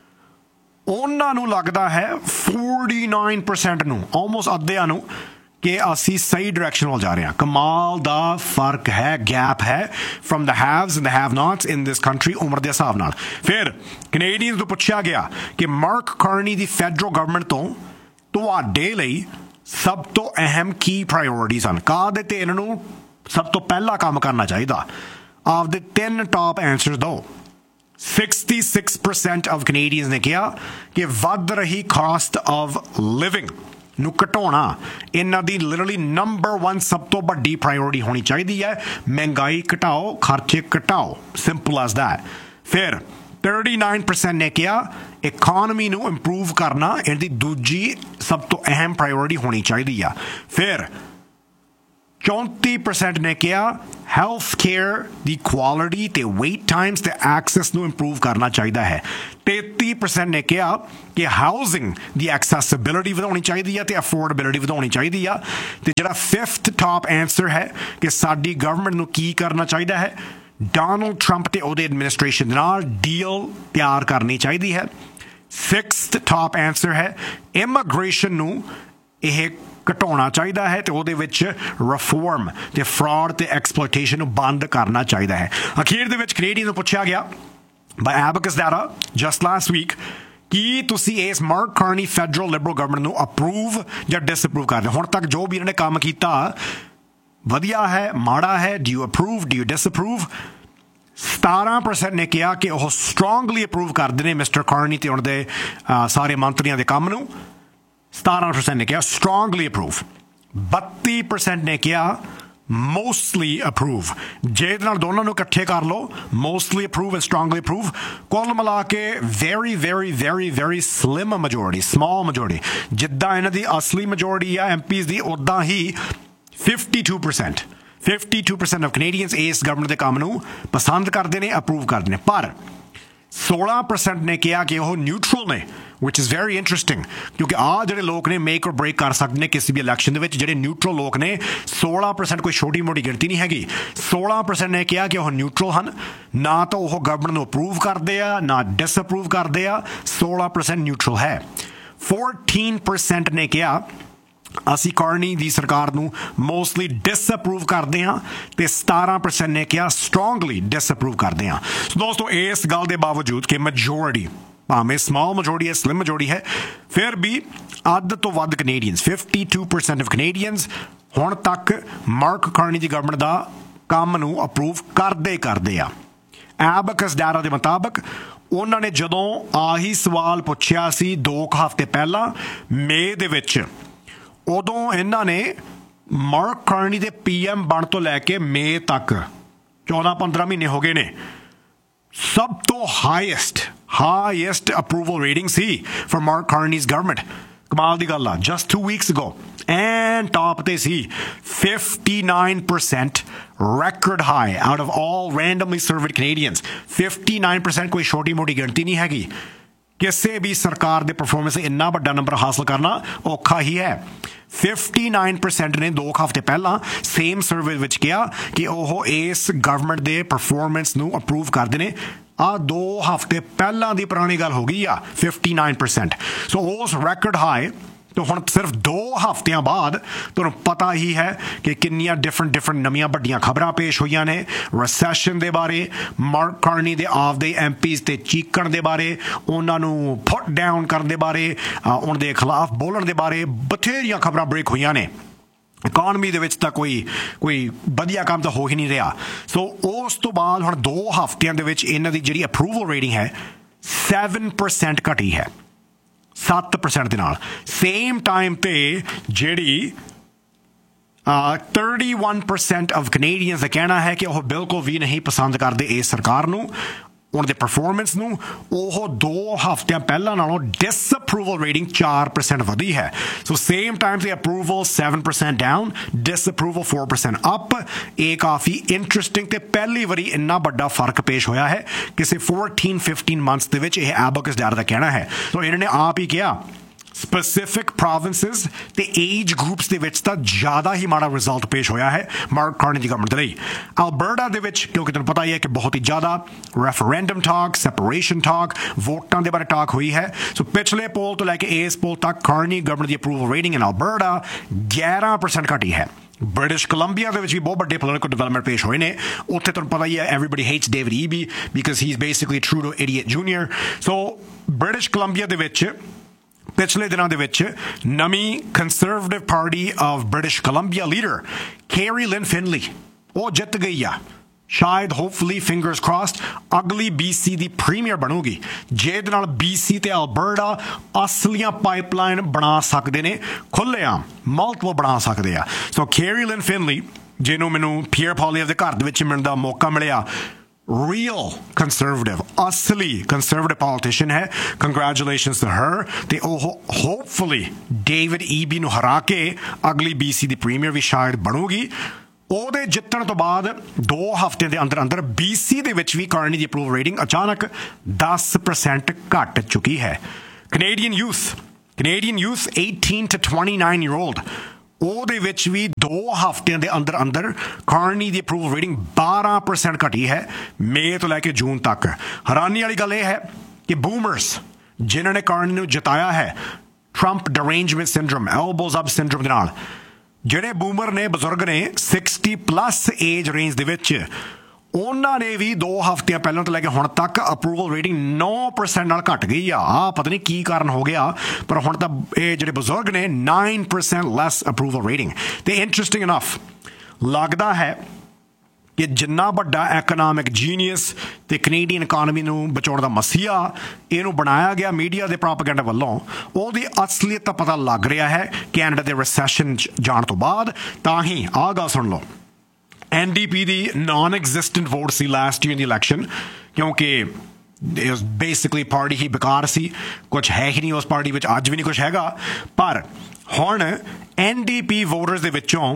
ਉਹਨਾਂ ਨੂੰ ਲੱਗਦਾ ਹੈ forty-nine percent ਨੂੰ, ਆਲਮੋਸਟ ਅੱਧਿਆਂ ਨੂੰ, ਕਿ ਅਸੀਂ ਸਹੀ ਡਾਇਰੈਕਸ਼ਨ ਵੱਲ ਜਾ ਰਹੇ ਹਾਂ। ਕਮਾਲ ਦਾ ਫਰਕ ਹੈ, ਗੈਪ ਹੈ from the ਹੈਵਸ and the have ਨਾਟਸ in this country ਉਮਰ ਦੇ ਹਿਸਾਬ ਨਾਲ। ਫਿਰ ਕੈਨੇਡੀਅਨਸ ਨੂੰ ਪੁੱਛਿਆ ਗਿਆ ਕਿ ਮਾਰਕ ਕਾਰਨੀ ਦੀ ਫੈਡਰਲ ਗਵਰਨਮੈਂਟ ਤੋਂ ਤੁਹਾਡੇ ਲਈ ਸਭ ਤੋਂ ਅਹਿਮ ਕੀ ਪ੍ਰਾਇਓਰਟੀਜ਼ ਹਨ, ਕਾਹਦੇ ਤੇ ਇਹਨਾਂ ਨੂੰ ਸਭ ਤੋਂ ਪਹਿਲਾ ਕੰਮ ਕਰਨਾ ਚਾਹੀਦਾ। ਆਪਦੇ ਤਿੰਨ ਟਾਪ ਆਂਸਰ ਦਿਓ। sixty-six percent of Canadians ਨੇ ਕਿਹਾ ਕਿ ਵੱਧ ਰਹੀ ਕਾਸਟ ਆਫ ਲਿਵਿੰਗ ਨੂੰ ਘਟਾਉਣਾ ਇਹਨਾਂ ਦੀ ਲਿਟਰਲੀ ਨੰਬਰ ਵਨ ਸਭ ਤੋਂ ਵੱਡੀ ਪ੍ਰਾਇੋਰਟੀ ਹੋਣੀ ਚਾਹੀਦੀ ਹੈ। ਮਹਿੰਗਾਈ ਘਟਾਓ, ਖਰਚੇ ਘਟਾਓ, ਸਿੰਪਲ ਐਜ਼ ਦੈਟ। ਫਿਰ thirty-nine percent ਨੇ ਕਿਹਾ ਇਕੋਨਮੀ ਨੂੰ ਇੰਪਰੂਵ ਕਰਨਾ ਇਹਦੀ ਦੂਜੀ ਸਭ ਤੋਂ ਅਹਿਮ ਪ੍ਰਾਇੋਰਟੀ ਹੋਣੀ ਚਾਹੀਦੀ ਆ। ਫਿਰ ਚੌਂਤੀ percent ਨੇ ਕਿਹਾ ਹੈਲਥ ਕੇਅਰ ਦੀ ਕੁਆਲਿਟੀ ਤੇ ਵੇਟ ਟਾਈਮਸ ਤੇ ਐਕਸੈਸ ਨੂੰ ਇੰਪਰੂਵ ਕਰਨਾ ਚਾਹੀਦਾ ਹੈ। ਤੇਤੀ percent ਨੇ ਕਿਹਾ ਕਿ ਹਾਊਸਿੰਗ ਦੀ ਐਕਸੈਸਿਬਿਲਿਟੀ ਵਧਾਉਣੀ ਚਾਹੀਦੀ ਆ ਤੇ ਅਫੋਰਡੇਬਿਲਿਟੀ ਵਧਾਉਣੀ ਚਾਹੀਦੀ ਆ। ਤੇ ਜਿਹੜਾ ਫਿਫਥ ਟਾਪ ਆਨਸਰ ਹੈ ਕਿ ਸਾਡੀ ਗਵਰਨਮੈਂਟ ਨੂੰ ਕੀ ਕਰਨਾ ਚਾਹੀਦਾ ਹੈ, ਡੋਨਲਡ ਟਰੰਪ ਤੇ ਉਹਦੇ ਐਡਮਿਨਿਸਟ੍ਰੇਸ਼ਨ ਦੇ ਨਾਲ ਡੀਲ ਤਿਆਰ ਕਰਨੀ ਚਾਹੀਦੀ ਹੈ। ਸਿਕਸਥ ਟਾਪ ਆਨਸਰ ਹੈ ਇਮੀਗ੍ਰੇਸ਼ਨ ਨੂੰ ਇਹ ਘਟਾਉਣਾ ਚਾਹੀਦਾ ਹੈ ਤੇ ਉਹਦੇ ਵਿੱਚ ਰਿਫਾਰਮ ਤੇ ਫਰਾਡ ਤੇ ਐਕਸਪਲੋਇਟੇਸ਼ਨ ਨੂੰ ਬੰਦ ਕਰਨਾ ਚਾਹੀਦਾ ਹੈ। ਅਖੀਰ ਦੇ ਵਿੱਚ ਕੈਨੇਡੀਅਨ ਨੂੰ ਪੁੱਛਿਆ ਗਿਆ ਬਾਈ ਐਬਕਸ ਡਾਟਾ ਜਸਟ ਲਾਸਟ ਵੀਕ ਕੀ ਤੁਸੀਂ ਇਸ mark Carney federal Liberal government ਨੂੰ ਅਪਰੂਵ ਜਾਂ ਡਿਸਅਪਰੂਵ ਕਰਦੇ ਹੁਣ ਤੱਕ ਜੋ ਵੀ ਇਹਨਾਂ ਨੇ ਕੰਮ ਕੀਤਾ ਵਧੀਆ ਹੈ, ਮਾੜਾ ਹੈ, do you approve, do you ਡਿਸਅਪਰੂਵ? ਸਤਾਰਾਂ percent ਨੇ ਕਿਹਾ ਕਿ ਉਹ ਸਟਰੋਂਗਲੀ ਅਪਰੂਵ ਕਰਦੇ ਨੇ ਮਿਸਟਰ ਕਾਰਨੀ ਤੇ ਉਹਨਾਂ ਦੇ ਸਾਰੇ ਮੰਤਰੀਆਂ ਦੇ ਕੰਮ ਨੂੰ। ਸਤਾਰਾਂ percent ਨੇ ਕਿਹਾ ਸਟਰੋਂਗਲੀ ਅਪਰੂਵ। ਬੱਤੀ percent ਨੇ ਕਿਹਾ ਮੋਸਟਲੀ ਅਪਰੂਵ। ਜੇ ਇਹਦੇ ਨਾਲ ਦੋਨਾਂ ਨੂੰ ਇਕੱਠੇ ਕਰ ਲਓ, mostly approve and strongly approve, ਕੁੱਲ ਮਿਲਾ ਕੇ very very very very slim majority, small majority. ਜਿੱਦਾਂ ਇਹਨਾਂ ਦੀ ਅਸਲੀ ਮੈਜੋਰਟੀ ਆ ਐਮ ਪੀਜ਼ ਦੀ, ਉੱਦਾਂ ਹੀ fifty-two percent fifty-two percent of Canadians ਇਸ ਗਵਰਨਮੈਂਟ ਦੇ ਕੰਮ ਨੂੰ ਪਸੰਦ ਕਰਦੇ ਨੇ, ਅਪਰੂਵ ਕਰਦੇ ਨੇ। ਪਰ ਸੋਲਾਂ percent ਨੇ ਕਿਹਾ ਕਿ ਉਹ ਨਿਊਟਰਲ ਨੇ, which is very interesting ਕਿਉਂਕਿ ਆਹ ਜਿਹੜੇ ਲੋਕ ਨੇ ਮੇਕ ਔਰ ਬ੍ਰੇਕ ਕਰ ਸਕਦੇ ਨੇ ਕਿਸੇ ਵੀ ਇਲੈਕਸ਼ਨ ਦੇ ਵਿੱਚ। ਜਿਹੜੇ ਨਿਊਟਰਲ ਲੋਕ ਨੇ ਸੋਲਾਂ percent ਕੋਈ ਛੋਟੀ ਮੋਟੀ ਗਿਣਤੀ ਨਹੀਂ ਹੈਗੀ। ਸੋਲਾਂ percent ਨੇ ਕਿਹਾ ਕਿ ਉਹ ਨਿਊਟਰਲ ਹਨ, ਨਾ ਤਾਂ ਉਹ ਗਵਰਨਮੈਂਟ ਨੂੰ ਅਪਰੂਵ ਕਰਦੇ ਆ ਨਾ ਡਿਸਅਪਰੂਵ ਕਰਦੇ ਆ। ਸੋਲਾਂ percent ਨਿਊਟਰਲ ਹੈ। fourteen percent ਨੇ ਕਿਹਾ ਅਸੀਂ ਕਾਰਨੀ ਦੀ ਸਰਕਾਰ ਨੂੰ ਮੋਸਟਲੀ ਡਿਸਅਪਰੂਵ ਕਰਦੇ ਹਾਂ ਤੇ ਸਤਾਰਾਂ percent ਨੇ ਕਿਹਾ ਸਟਰੋਂਗਲੀ ਡਿਸਅਪਰੂਵ ਕਰਦੇ ਹਾਂ। ਸੋ ਦੋਸਤੋ ਇਸ ਗੱਲ ਦੇ ਬਾਵਜੂਦ ਕਿ ਮੈਜੋਰਟੀ ਭਾਵੇਂ ਸਮਾਲ ਮੈਜੋਰਟੀ ਹੈ, ਸਲਿਮ ਮੈਜੋਰਟੀ ਹੈ, ਫਿਰ ਵੀ ਅੱਧ ਤੋਂ ਵੱਧ Canadians fifty-two percent of Canadians ਹੁਣ ਤੱਕ ਮਾਰਕ ਕਾਰਨੀ ਦੀ ਗਵਰਨਮੈਂਟ ਦਾ ਕੰਮ ਨੂੰ ਅਪਰੂਵ ਕਰਦੇ ਕਰਦੇ ਆ। ਐਬਕਸ ਡਾਟਾ ਦੇ ਮੁਤਾਬਕ ਉਹਨਾਂ ਨੇ ਜਦੋਂ ਆਹੀ ਸਵਾਲ ਪੁੱਛਿਆ ਸੀ ਦੋ ਕੁ ਹਫ਼ਤੇ ਪਹਿਲਾਂ ਮਈ ਦੇ ਵਿੱਚ, ਉਦੋਂ ਇਹਨਾਂ ਨੇ ਮਾਰਕ ਕਾਰਨੀ ਦੇ ਪੀ ਐਮ ਬਣ ਤੋਂ ਲੈ ਕੇ ਮਈ ਤੱਕ ਚੌਦਾਂ ਪੰਦਰਾਂ ਮਹੀਨੇ ਹੋ ਗਏ ਨੇ, ਸਭ ਤੋਂ highest highest approval rating C for mark ਕਾਰਨੀਜ਼ government. ਕਮਾਲ ਦੀ ਗੱਲ ਆ, just to weeks ago and top ਤੇ ਸੀ fifty-nine percent record high out of all randomly surveyed Canadians। fifty-nine percent ਕੋਈ ਛੋਟੀ ਮੋਟੀ ਗਿਣਤੀ ਨਹੀਂ ਹੈਗੀ। ਕਿਸੇ ਵੀ ਸਰਕਾਰ ਦੇ ਪਰਫਾਰਮੈਂਸ ਇੰਨਾ ਵੱਡਾ ਨੰਬਰ ਹਾਸਲ ਕਰਨਾ ਔਖਾ ਹੀ ਹੈ। fifty-nine percent ਨੇ ਦੋ ਹਫ਼ਤੇ ਪਹਿਲਾਂ ਸੇਮ ਸਰਵੇ ਵਿੱਚ ਕਿਹਾ ਕਿ ਉਹ ਇਸ ਗਵਰਨਮੈਂਟ ਦੇ ਪਰਫਾਰਮੈਂਸ ਨੂੰ ਅਪਰੂਵ ਕਰਦੇ ਨੇ। ਆ ਦੋ ਹਫ਼ਤੇ ਪਹਿਲਾਂ ਦੀ ਪੁਰਾਣੀ ਗੱਲ ਹੋ ਗਈ ਆ fifty-nine percent। ਸੋ ਉਸ ਰੈਕਰਡ ਹਾਈ तो ਹੁਣ ਸਿਰਫ ਦੋ ਹਫ਼ਤਿਆਂ ਬਾਅਦ ਤੁਹਾਨੂੰ ਪਤਾ ਹੀ ਹੈ ਕਿ ਕਿੰਨੀਆਂ ਡਿਫਰੈਂਟ ਡਿਫਰੈਂਟ ਨਵੀਆਂ ਵੱਡੀਆਂ ਖਬਰਾਂ ਪੇਸ਼ ਹੋਈਆਂ ਨੇ ਰਿਸੈਸ਼ਨ ਦੇ ਬਾਰੇ, ਮਾਰਕ ਕਾਰਨੀ ਦੇ ਆਪਦੇ ਐਮ ਪੀਜ਼ ਤੇ ਚੀਕਣ ਦੇ ਬਾਰੇ, ਉਹਨਾਂ ਨੂੰ ਪੁੱਟ ਡਾਊਨ ਕਰਨ ਦੇ ਬਾਰੇ, ਉਹਨਾਂ ਦੇ ਖਿਲਾਫ ਬੋਲਣ ਦੇ ਬਾਰੇ ਬਥੇਰੀਆਂ ਖਬਰਾਂ ਬ੍ਰੇਕ ਹੋਈਆਂ ਨੇ। ਇਕੋਨਮੀ ਦੇ ਵਿੱਚ ਤਾਂ ਕੋਈ ਕੋਈ ਵਧੀਆ ਕੰਮ ਤਾਂ ਹੋ ਹੀ ਨਹੀਂ ਰਿਹਾ। ਸੋ ਉਸ ਤੋਂ ਬਾਅਦ ਹੁਣ ਦੋ ਹਫ਼ਤਿਆਂ ਦੇ ਵਿੱਚ ਇਹਨਾਂ ਦੀ ਜਿਹੜੀ ਅਪਰੂਵਲ ਰੇਟਿੰਗ ਹੈ seven percent ਘਟੀ ਹੈ, ਸੱਤ percent ਦੇ ਨਾਲ। ਸੇਮ ਟਾਈਮ ਤੇ ਜਿਹੜੀ thirty-one percent of Canadians ਦਾ ਕਹਿਣਾ ਹੈ ਕਿ ਉਹ ਬਿਲਕੁਲ ਵੀ ਨਹੀਂ ਪਸੰਦ ਕਰਦੇ ਇਸ ਸਰਕਾਰ ਨੂੰ, ਉਹਨਾਂ ਦੇ ਪਰਫਾਰਮੈਂਸ ਨੂੰ। ਉਹ ਦੋ ਹਫ਼ਤਿਆਂ ਪਹਿਲਾਂ ਨਾਲੋਂ ਡਿਸਅਪਰੂਵਲ ਰੇਟਿੰਗ ਚਾਰ percent ਵਧੀ ਹੈ। ਸੋ ਸੇਮ ਟਾਈਮ ਤੇ approval seven percent down, ਡਿਸਅਪਰੂਵਲ four percent up. ਇਹ ਕਾਫੀ ਇੰਟਰਸਟਿੰਗ ਤੇ ਪਹਿਲੀ ਵਾਰੀ ਇੰਨਾ ਵੱਡਾ ਫਰਕ ਪੇਸ਼ ਹੋਇਆ ਹੈ ਕਿਸੇ fourteen fifteen ਮੰਥਸ ਦੇ ਵਿੱਚ, ਇਹ ਐਬਕਸ ਡਾਟਾ ਦਾ ਕਹਿਣਾ ਹੈ। ਸੋ ਇਹਨਾਂ ਨੇ ਆਪ ਹੀ ਕਿਹਾ ਸਪੈਸਿਫਿਕ ਪ੍ਰੋਵਿੰਸਿਸ ਤੇ ਏਜ ਗਰੁੱਪਸ ਦੇ ਵਿੱਚ ਤਾਂ ਜ਼ਿਆਦਾ ਹੀ ਮਾੜਾ ਰਿਜ਼ਲਟ ਪੇਸ਼ ਹੋਇਆ ਹੈ ਮਾਰਕ ਕਾਰਨੀ ਦੀ ਗਵਰਨਮੈਂਟ ਦੇ ਲਈ। ਅਲਬਰਟਾ ਦੇ ਵਿੱਚ ਕਿਉਂਕਿ ਤੁਹਾਨੂੰ ਪਤਾ ਹੀ ਹੈ ਕਿ ਬਹੁਤ ਹੀ ਜ਼ਿਆਦਾ ਰੈਫਰੈਂਡਮ ਟਾਕ, ਸੈਪਰੇਸ਼ਨ ਟਾਕ, ਵੋਟਾਂ ਦੇ ਬਾਰੇ ਟਾਕ ਹੋਈ ਹੈ। ਸੋ ਪਿਛਲੇ ਪੋਲ ਤੋਂ ਲੈ ਕੇ ਇਸ ਪੋਲ ਤੱਕ ਕਾਰਨੀ ਗਵਰਨਮੈਂਟ ਦੀ ਅਪਰੂਵਲ ਰੇਟਿੰਗ ਇਨ ਅਲਬਰਟਾ eleven percent ਘਟੀ ਹੈ। ਬ੍ਰਿਟਿਸ਼ ਕੋਲੰਬੀਆ ਦੇ ਵਿੱਚ ਵੀ ਬਹੁਤ ਵੱਡੇ ਪੋਲੀਟੀਕਲ ਡਿਵੈਲਪਮੈਂਟ ਪੇਸ਼ ਹੋਏ ਨੇ। ਉੱਥੇ ਤੁਹਾਨੂੰ ਪਤਾ ਹੀ ਹੈ everybody ਹੇਟਸ David Eby because he is basically Trudeau idiot junior. So British Columbia ਦੇ ਵਿੱਚ ਪਿਛਲੇ ਦਿਨਾਂ ਦੇ ਵਿੱਚ ਨਵੀਂ conservative party of British Columbia leader carry Lynn Finlay ਉਹ ਜਿੱਤ ਗਈ ਆ ਸ਼ਾਇਦ ਹੋਪਫੁਲੀ ਫਿੰਗਰਸ ਕ੍ਰਾਸਡ ਅਗਲੀ ਬੀਸੀ ਦੀ ਪ੍ਰੀਮੀਅਰ ਬਣੂਗੀ, ਜਿਹਦੇ ਨਾਲ ਬੀਸੀ ਤੇ ਅਲਬਰਟਾ ਅਸਲੀਆਂ ਪਾਈਪਲਾਈਨ ਬਣਾ ਸਕਦੇ ਨੇ, ਖੁੱਲ੍ਹੇਆਮ ਮਲਟੀਪਲ ਬਣਾ ਸਕਦੇ ਆ। ਸੋ ਕੈਰੀ ਲਿਨ ਫਿਨਲੀ, ਜਿਹਨੂੰ ਮੈਨੂੰ ਪੀਅਰ ਪੋਲੀਅਰ ਦੇ ਘਰ ਦੇ ਵਿੱਚ ਮਿਲਣ ਦਾ ਮੌਕਾ ਮਿਲਿਆ, real conservative, asli conservative politician hai. Congratulations to her. Te oh hopefully David Eby nu hara ke agli B C the premier ਵੀ ਸ਼ਾਇਦ ਬਣੂਗੀ। ਉਹਦੇ ਜਿੱਤਣ ਤੋਂ ਬਾਅਦ ਦੋ ਹਫ਼ਤਿਆਂ ਦੇ ਅੰਦਰ ਅੰਦਰ B C ਦੇ ਵਿੱਚ ਵੀ ਕਾਰਨੀ ਦੀ ਅਪਰੂਵਲ ਰੇਟਿੰਗ ਅਚਾਨਕ ten percent ਘਟ ਚੁੱਕੀ ਹੈ। Canadian youth, Canadian youth eighteen to twenty-nine year old, ਉਹਦੇ ਵਿੱਚ ਵੀ ਦੋ ਹਫ਼ਤਿਆਂ ਦੇ ਅੰਦਰ ਅੰਦਰ ਕਾਰਨੀ ਦੀ ਅਪਰੂਵਲ ਰੇਟਿੰਗ twelve percent ਘਟੀ ਹੈ ਮਈ ਤੋਂ ਲੈ ਕੇ ਜੂਨ ਤੱਕ। ਹੈਰਾਨੀ ਵਾਲੀ ਗੱਲ ਇਹ ਹੈ ਕਿ ਬੂਮਰਸ ਜਿਨ੍ਹਾਂ ਨੇ ਕਾਰਨੀ ਨੂੰ ਜਿਤਾਇਆ ਹੈ ਟਰੰਪ ਡਰੇਂਜਮੈਂਟ ਸਿੰਡਰੋਮ, ਐਲਬੋਜ਼ ਅਪ ਸਿੰਡਰੋਮ ਦੇ ਨਾਲ, ਜਿਹੜੇ ਬੂਮਰ ਨੇ, ਬਜ਼ੁਰਗ ਨੇ sixty plus ਏਜ ਰੇਂਜ ਦੇ ਵਿੱਚ, ਉਹਨਾਂ ਨੇ ਵੀ ਦੋ ਹਫ਼ਤਿਆਂ ਪਹਿਲਾਂ ਤੋਂ ਲੈ ਕੇ ਹੁਣ ਤੱਕ ਅਪਰੂਵਲ ਰੇਟਿੰਗ nine percent ਨਾਲ ਘਟ ਗਈ ਆ। ਆ ਪਤਾ ਨਹੀਂ ਕੀ ਕਾਰਨ ਹੋ ਗਿਆ, ਪਰ ਹੁਣ ਤਾਂ ਇਹ ਜਿਹੜੇ ਬਜ਼ੁਰਗ ਨੇ nine percent ਲੈਸ ਅਪਰੂਵਲ ਰੇਟਿੰਗ। ਤੇ ਇੰਟਰਸਟਿੰਗ ਇਨਫ ਲੱਗਦਾ ਹੈ ਕਿ ਜਿੰਨਾ ਵੱਡਾ ਐਕਨੋਮਿਕ ਜੀਨੀਅਸ ਤੇ ਕੈਨੇਡੀਅਨ ਇਕਾਨਮੀ ਨੂੰ ਬਚਾਉਣ ਦਾ ਮਸੀਹਾ ਇਹਨੂੰ ਬਣਾਇਆ ਗਿਆ ਮੀਡੀਆ ਦੇ ਪ੍ਰੋਪੇਗੈਂਡਾ ਵੱਲੋਂ, ਉਹਦੀ ਅਸਲੀਅਤ ਤਾਂ ਪਤਾ ਲੱਗ ਰਿਹਾ ਹੈ ਕੈਨੇਡਾ ਦੇ ਰਿਸੈਸ਼ਨ ਜਾਣ ਤੋਂ ਬਾਅਦ। ਤਾਂ ਹੀ ਆਹ ਗੱਲ ਸੁਣ ਲਓ, N D P ਦੀ ਨਾਨ ਐਗਜ਼ਿਸਟੈਂਟ ਵੋਟ ਸੀ ਲਾਸਟ ਈਅਰ ਦੀ ਇਲੈਕਸ਼ਨ, ਕਿਉਂਕਿ ਬੇਸਿਕਲੀ ਪਾਰਟੀ ਹੀ ਬੇਕਾਰ ਸੀ, ਕੁਛ ਹੈ ਹੀ ਨਹੀਂ ਉਸ ਪਾਰਟੀ ਵਿੱਚ, ਅੱਜ ਵੀ ਨਹੀਂ ਕੁਛ ਹੈਗਾ। ਪਰ ਹੁਣ N D P ਵੋਟਰਸ ਦੇ ਵਿੱਚੋਂ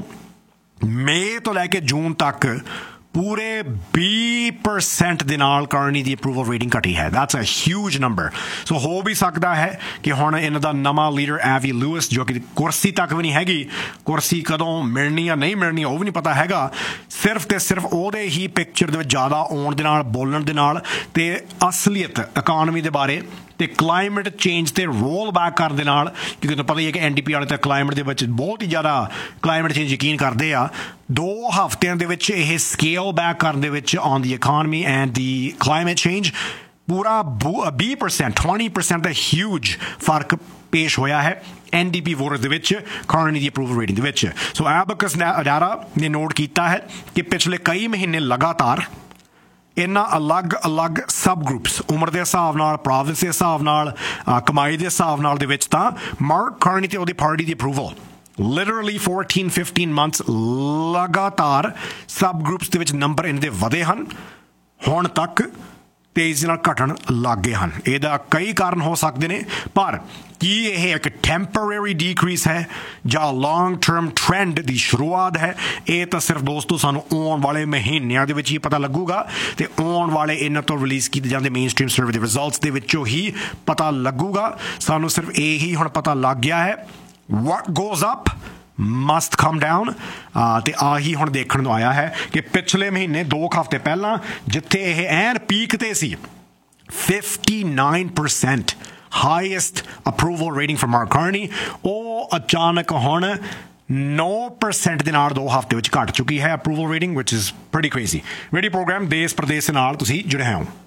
ਮਈ ਤੋਂ ਲੈ ਕੇ ਜੂਨ ਤੱਕ ਪੂਰੇ ਵੀਹ percent ਦੇ ਨਾਲ ਕਾਰਨੀ ਦੀ ਅਪਰੂਵਲ ਰੇਟਿੰਗ ਘਟੀ ਹੈ। That's a huge number. ਸੋ ਹੋ ਵੀ ਸਕਦਾ ਹੈ ਕਿ ਹੁਣ ਇਹਨਾਂ ਦਾ ਨਵਾਂ ਲੀਡਰ ਐਵੀ ਲੂਇਸ, ਜੋ ਕਿ ਕੁਰਸੀ ਤੱਕ ਵੀ ਨਹੀਂ ਹੈਗੀ, ਕੁਰਸੀ ਕਦੋਂ ਮਿਲਣੀ ਜਾਂ ਨਹੀਂ ਮਿਲਣੀ ਉਹ ਵੀ ਨਹੀਂ ਪਤਾ ਹੈਗਾ, ਸਿਰਫ ਤੇ ਸਿਰਫ ਉਹਦੇ ਹੀ ਪਿਕਚਰ ਦੇ ਵਿੱਚ ਜ਼ਿਆਦਾ ਆਉਣ ਦੇ ਨਾਲ, ਬੋਲਣ ਦੇ ਨਾਲ ਤੇ ਅਸਲੀਅਤ ਇਕਾਨਮੀ ਦੇ ਬਾਰੇ ਤੇ ਕਲਾਈਮੇਟ ਚੇਂਜ ਤੇ ਰੋਲ ਬੈਕ ਕਰਨ ਦੇ ਨਾਲ, ਕਿਉਂਕਿ ਤੁਹਾਨੂੰ ਪਤਾ ਹੀ ਹੈ ਕਿ N D P ਵਾਲੇ ਤਾਂ ਕਲਾਈਮੇਟ ਦੇ ਵਿੱਚ ਬਹੁਤ ਹੀ ਜ਼ਿਆਦਾ ਕਲਾਈਮੇਟ ਚੇਂਜ ਯਕੀਨ ਕਰਦੇ ਆ। ਦੋ ਹਫ਼ਤਿਆਂ ਦੇ ਵਿੱਚ ਇਹ ਸਕੇਲ ਬੈਕ ਕਰਨ ਦੇ ਵਿੱਚ on the economy and the climate change ਪੂਰਾ ਵੀਹ percent twenty percent ਦਾ ਹਿਊਜ ਫਰਕ ਪੇਸ਼ ਹੋਇਆ ਹੈ N D P ਵੋਟਰਸ ਦੇ ਵਿੱਚ ਕਾਰਨੀ ਦੀ ਅਪਰੂਵਲ ਰੇਟਿੰਗ ਦੇ ਵਿੱਚ। ਸੋ ਐਬਕਸ ਅਡਾਰਾ ਨੇ ਨੋਟ ਕੀਤਾ ਹੈ ਕਿ ਪਿਛਲੇ ਕਈ ਮਹੀਨੇ ਲਗਾਤਾਰ ਇਹਨਾਂ ਅਲੱਗ-ਅਲੱਗ ਸਬ ਗਰੁੱਪਸ, ਉਮਰ ਦੇ ਹਿਸਾਬ ਨਾਲ, ਪ੍ਰੋਵਿੰਸ ਦੇ ਹਿਸਾਬ ਨਾਲ, ਕਮਾਈ ਦੇ ਹਿਸਾਬ ਨਾਲ ਦੇ ਵਿੱਚ ਤਾਂ ਮਾਰਕ ਕਾਰਨੀ ਤੇ ਉਹਦੀ ਪਾਰਟੀ ਦੀ approval literally fourteen fifteen months ਲਗਾਤਾਰ ਸਬ ਗਰੁੱਪਸ ਦੇ ਵਿੱਚ ਨੰਬਰ ਇਹਨਾਂ ਦੇ ਵਧੇ ਹਨ, ਹੁਣ ਤੱਕ ਤੇਜ਼ੀ ਨਾਲ ਘਟਣ ਲੱਗ ਗਏ ਹਨ। ਇਹਦਾ ਕਈ ਕਾਰਨ ਹੋ ਸਕਦੇ ਨੇ, ਪਰ ਕੀ ਇਹ ਇੱਕ ਟੈਂਪਰੇਰੀ ਡੀਕਰੀਜ਼ ਹੈ ਜਾਂ ਲੌਂਗ ਟਰਮ ਟ੍ਰੈਂਡ ਦੀ ਸ਼ੁਰੂਆਤ ਹੈ, ਇਹ ਤਾਂ ਸਿਰਫ ਦੋਸਤੋ ਸਾਨੂੰ ਆਉਣ ਵਾਲੇ ਮਹੀਨਿਆਂ ਦੇ ਵਿੱਚ ਹੀ ਪਤਾ ਲੱਗੂਗਾ ਤੇ ਆਉਣ ਵਾਲੇ ਇਹਨਾਂ ਤੋਂ ਰਿਲੀਜ਼ ਕੀਤੇ ਜਾਂਦੇ ਮੇਨ ਸਟ੍ਰੀਮ ਸਰਵੇ ਦੇ ਰਿਜ਼ਲਟਸ ਦੇ ਵਿੱਚੋਂ ਹੀ ਪਤਾ ਲੱਗੂਗਾ। ਸਾਨੂੰ ਸਿਰਫ ਇਹੀ ਹੁਣ ਪਤਾ ਲੱਗ ਗਿਆ ਹੈ, what goes up must come down। ਤੇ ਆਹੀ ਹੁਣ ਦੇਖਣ ਨੂੰ ਆਇਆ ਹੈ ਕਿ ਪਿਛਲੇ ਮਹੀਨੇ ਦੋ ਹਫ਼ਤੇ ਪਹਿਲਾਂ ਜਿੱਥੇ ਇਹ ਐਨ ਪੀਕ ਤੇ ਸੀ, fifty-nine percent highest approval rating for mark Carney, ਉਹ ਅਚਾਨਕ ਹੁਣ nine percent ਦੇ ਨਾਲ ਦੋ ਹਫ਼ਤੇ ਵਿੱਚ ਘਟ ਚੁੱਕੀ ਹੈ approval rating, which is pretty crazy। Radio programme ਦੇਸ਼ ਪ੍ਰਦੇਸ਼ ਨਾਲ ਤੁਸੀਂ ਜੁੜੇ ਹੋ।